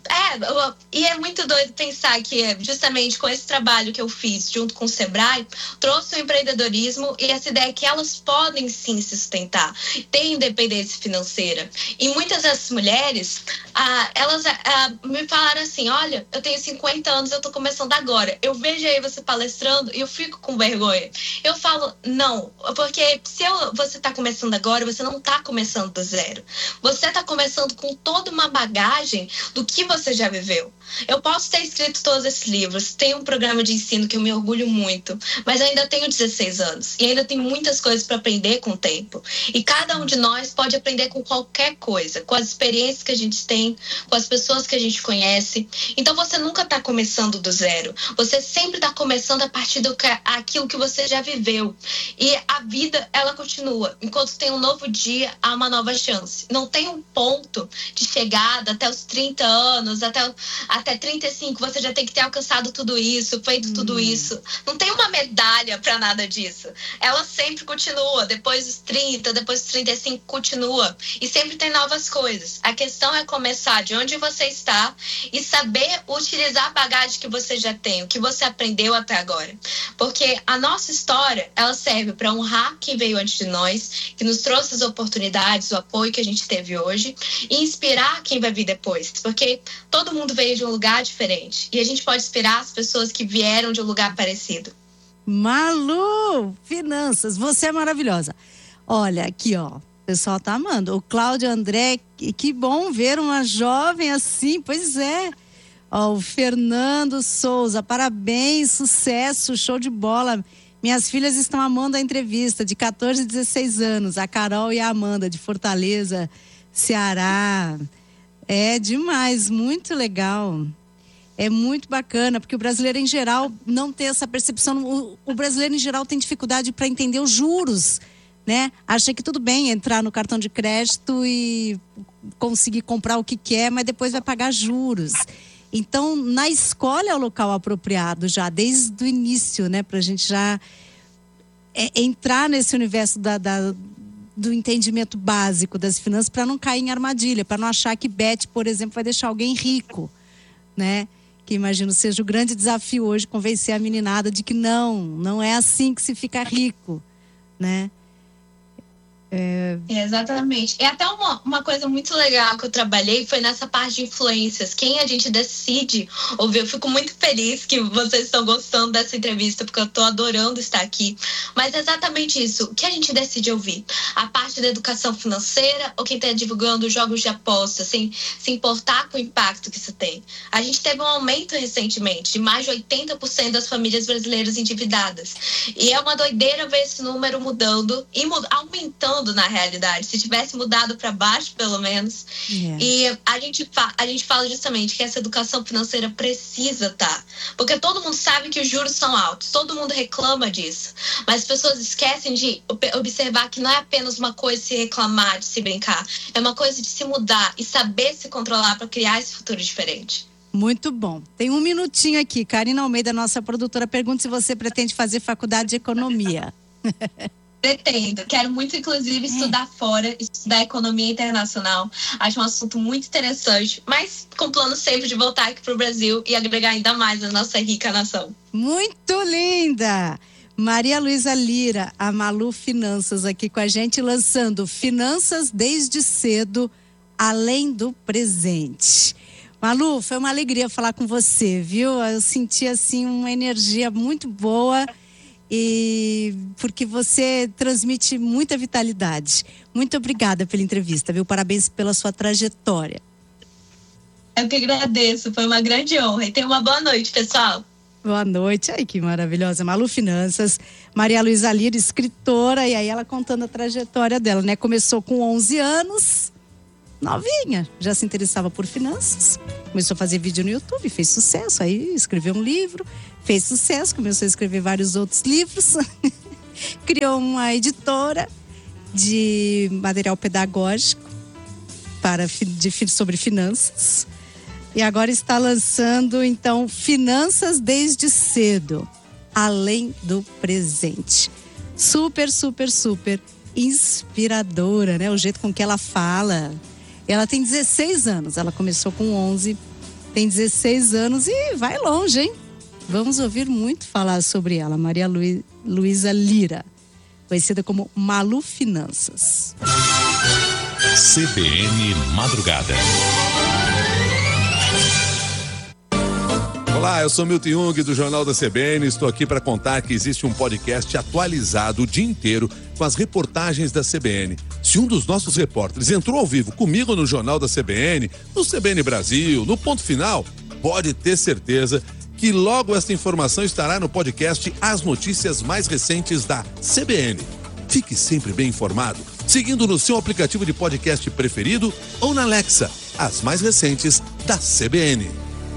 É, e é muito doido pensar que justamente com esse trabalho que eu fiz junto com o Sebrae, trouxe o empreendedorismo e essa ideia que elas podem sim se sustentar, ter independência financeira. E muitas dessas mulheres, ah, elas ah, me falaram assim, olha, eu tenho cinquenta anos, eu tô começando agora. Eu vejo aí você palestrando e eu fico com vergonha. Eu falo, não, porque se eu, você tá começando agora, você não tá começando do zero. Você tá começando com toda uma bagagem do que você já viveu. Eu posso ter escrito todos esses livros, tenho um programa de ensino que eu me orgulho muito, mas ainda tenho dezesseis anos e ainda tenho muitas coisas para aprender com o tempo. E cada um de nós pode aprender com qualquer coisa, com as experiências que a gente tem, com as pessoas que a gente conhece. Então você nunca está começando do zero, você sempre está começando a partir do que, aquilo que você já viveu. E a vida, ela continua. Enquanto tem um novo dia, há uma nova chance. Não tem um ponto de chegada até os trinta anos, até até trinta e cinco você já tem que ter alcançado tudo isso, feito hum. tudo isso. Não tem uma medalha para nada disso. Ela sempre continua. Depois dos trinta, depois dos trinta e cinco, continua. E sempre tem novas coisas. A questão é começar de onde você está e saber utilizar a bagagem que você já tem, o que você aprendeu até agora. Porque a nossa história, ela serve para honrar quem veio antes de nós, que nos trouxe as oportunidades, o apoio que a gente teve hoje, e inspirar quem vai vir depois. Porque todo mundo veio de um lugar diferente. E a gente pode inspirar as pessoas que vieram de um lugar parecido. Malu, finanças, você é maravilhosa. Olha, aqui ó, o pessoal tá amando. O Cláudio André, que bom ver uma jovem assim, pois é. Ó, o Fernando Souza, parabéns, sucesso, show de bola. Minhas filhas estão amando a entrevista, de quatorze e dezesseis anos, a Carol e a Amanda, de Fortaleza, Ceará. É demais, muito legal. É muito bacana, porque o brasileiro em geral não tem essa percepção. O, o brasileiro em geral tem dificuldade para entender os juros, né? Acha que tudo bem entrar no cartão de crédito e conseguir comprar o que quer, mas depois vai pagar juros. Então, na escola é o local apropriado já, desde o início, né? Para a gente já é, entrar nesse universo da... da do entendimento básico das finanças, para não cair em armadilha, para não achar que Beth, por exemplo, vai deixar alguém rico, né? Que imagino seja o grande desafio hoje, convencer a meninada de que não, não é assim que se fica rico, né? É... Exatamente. E até uma, uma coisa muito legal que eu trabalhei foi nessa parte de influências. Quem a gente decide ouvir. Eu fico muito feliz que vocês estão gostando dessa entrevista, porque eu estou adorando estar aqui. Mas é exatamente isso. O que a gente decide ouvir? A parte da educação financeira ou quem está divulgando jogos de aposta, sem se importar com o impacto que isso tem? A gente teve um aumento recentemente de mais de oitenta por cento das famílias brasileiras endividadas. E é uma doideira ver esse número mudando e mud- aumentando na realidade, se tivesse mudado para baixo pelo menos. Yeah. E a gente, fa- a gente fala justamente que essa educação financeira precisa estar, porque todo mundo sabe que os juros são altos, todo mundo reclama disso, mas as pessoas esquecem de observar que não é apenas uma coisa de se reclamar, de se brincar, é uma coisa de se mudar e saber se controlar para criar esse futuro diferente. Muito bom. Tem um minutinho aqui. Karina Almeida, nossa produtora, pergunta se você pretende fazer faculdade de economia. Pretendo. Quero muito, inclusive, estudar fora, estudar economia internacional. Acho um assunto muito interessante, mas com plano sempre de voltar aqui para o Brasil e agregar ainda mais a nossa rica nação. Muito linda! Maria Luísa Lira, a Malu Finanças, aqui com a gente, lançando Finanças desde cedo, além do presente. Malu, foi uma alegria falar com você, viu? Eu senti, assim, uma energia muito boa e porque você transmite muita vitalidade. Muito obrigada pela entrevista, viu? Parabéns pela sua trajetória. Eu que agradeço, foi uma grande honra. E tenha uma boa noite, pessoal. Boa noite, ai que maravilhosa, Malu Finanças, Maria Luísa Lira, escritora, e aí ela contando a trajetória dela, né? Começou com onze anos, novinha, já se interessava por finanças, começou a fazer vídeo no YouTube, fez sucesso, aí escreveu um livro, fez sucesso, começou a escrever vários outros livros, criou uma editora de material pedagógico para, de, sobre finanças. E agora está lançando, então, Finanças desde cedo, além do presente. Super, super, super inspiradora, né? O jeito com que ela fala. Ela tem dezesseis anos, ela começou com onze, tem dezesseis anos e vai longe, hein? Vamos ouvir muito falar sobre ela, Maria Lu... Luísa Lira, conhecida como Malu Finanças. C B N Madrugada. Olá, eu sou Milton Jung do Jornal da C B N. Estou aqui para contar que existe um podcast atualizado o dia inteiro com as reportagens da C B N. Se um dos nossos repórteres entrou ao vivo comigo no Jornal da C B N, no C B N Brasil, no Ponto Final, pode ter certeza que logo esta informação estará no podcast As Notícias Mais Recentes da C B N. Fique sempre bem informado, seguindo no seu aplicativo de podcast preferido ou na Alexa, as mais recentes da C B N.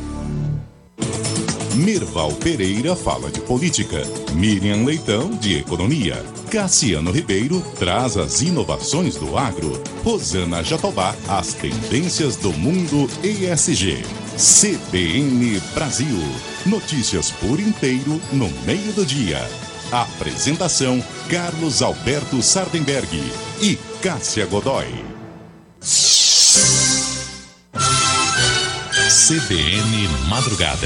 Mirval Pereira fala de política, Miriam Leitão de economia, Cassiano Ribeiro traz as inovações do agro, Rosana Jatobá as tendências do mundo E S G. C B N Brasil, notícias por inteiro no meio do dia. Apresentação Carlos Alberto Sardenberg e Cássia Godoy. C B N Madrugada.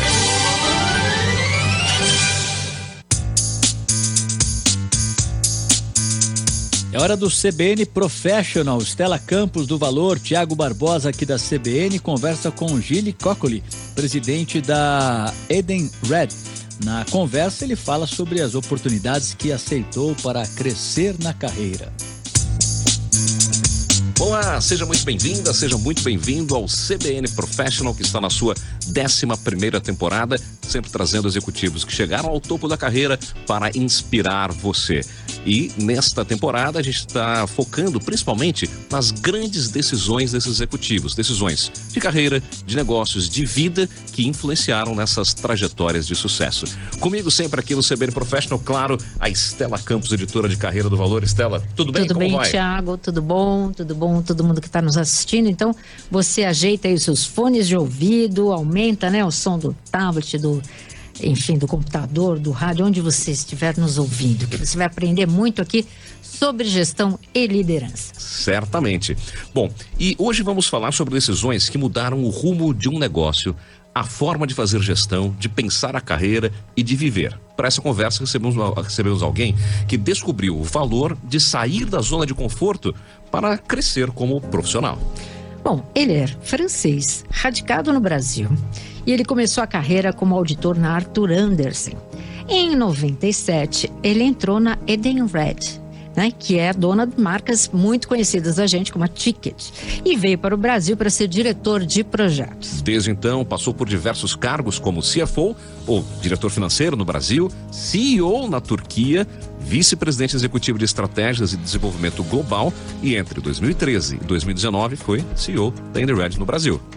É hora do C B N Professional. Stella Campos do Valor, Tiago Barbosa aqui da C B N, conversa com Gilles Coccoli, presidente da Eden Red. Na conversa ele fala sobre as oportunidades que aceitou para crescer na carreira. Olá, seja muito bem-vinda, seja muito bem-vindo ao C B N Professional, que está na sua décima primeira temporada, sempre trazendo executivos que chegaram ao topo da carreira para inspirar você. E nesta temporada a gente está focando principalmente nas grandes decisões desses executivos, decisões de carreira, de negócios, de vida que influenciaram nessas trajetórias de sucesso. Comigo sempre aqui no C B N Professional, claro, a Stella Campos, editora de Carreira do Valor. Stella, tudo bem? Tudo Como bem, vai? Thiago, tudo bom, tudo bom, todo mundo que está nos assistindo. Então, você ajeita aí os seus fones de ouvido, aumenta, né, o som do tablet, do, enfim, do computador, do rádio, onde você estiver nos ouvindo, que você vai aprender muito aqui sobre gestão e liderança. Certamente. Bom, e hoje vamos falar sobre decisões que mudaram o rumo de um negócio, a forma de fazer gestão, de pensar a carreira e de viver. Para essa conversa recebemos, recebemos alguém que descobriu o valor de sair da zona de conforto para crescer como profissional. Bom, ele é francês, radicado no Brasil, e ele começou a carreira como auditor na Arthur Andersen. Em noventa e sete, ele entrou na Eden Red, né, que é dona de marcas muito conhecidas da gente, como a Ticket, e veio para o Brasil para ser diretor de projetos. Desde então, passou por diversos cargos como C F O, ou diretor financeiro no Brasil, C E O na Turquia, vice-presidente executivo de estratégias e desenvolvimento global, e entre dois mil e treze e dois mil e dezenove foi C E O da Eden Red no Brasil.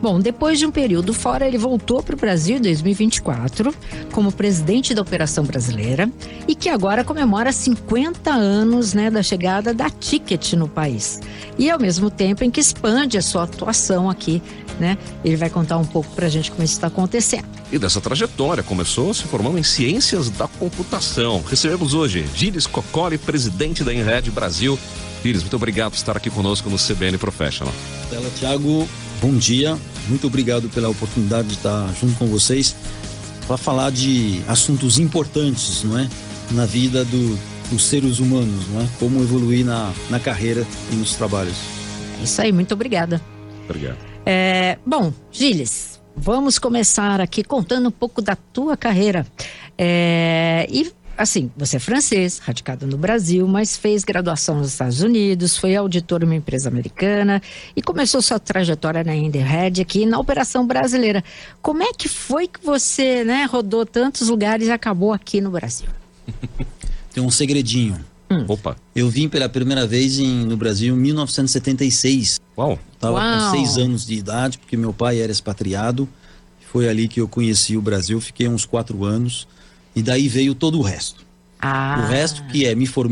Bom, depois de um período fora, ele voltou para o Brasil em dois mil e vinte e quatro como presidente da Operação Brasileira e que agora comemora cinquenta anos, né, da chegada da Ticket no país. E ao mesmo tempo em que expande a sua atuação aqui, né? Ele vai contar um pouco para a gente como isso está acontecendo. E dessa trajetória, começou se formando em Ciências da Computação. Recebemos hoje Gilles Coccoli, presidente da Inred Brasil. Gilles, muito obrigado por estar aqui conosco no C B N Professional. Stella, Thiago, bom dia. Muito obrigado pela oportunidade de estar junto com vocês para falar de assuntos importantes, não é? Na vida do, dos seres humanos, não é? Como evoluir na, na carreira e nos trabalhos. É isso aí, muito obrigada. Obrigado. É, bom, Gilles, vamos começar aqui contando um pouco da tua carreira. É, e assim, você é francês, radicado no Brasil, mas fez graduação nos Estados Unidos, foi auditor em uma empresa americana e começou sua trajetória na Inred aqui na Operação Brasileira. Como é que foi que você, né, rodou tantos lugares e acabou aqui no Brasil? Tem um segredinho. Hum. Opa. Eu vim pela primeira vez em, no Brasil em mil novecentos e setenta e seis. Uau. Tava Uau. com seis anos de idade, porque meu pai era expatriado. Foi ali que eu conheci o Brasil, fiquei uns quatro anos. E daí veio todo o resto. Ah. O resto que é, me formei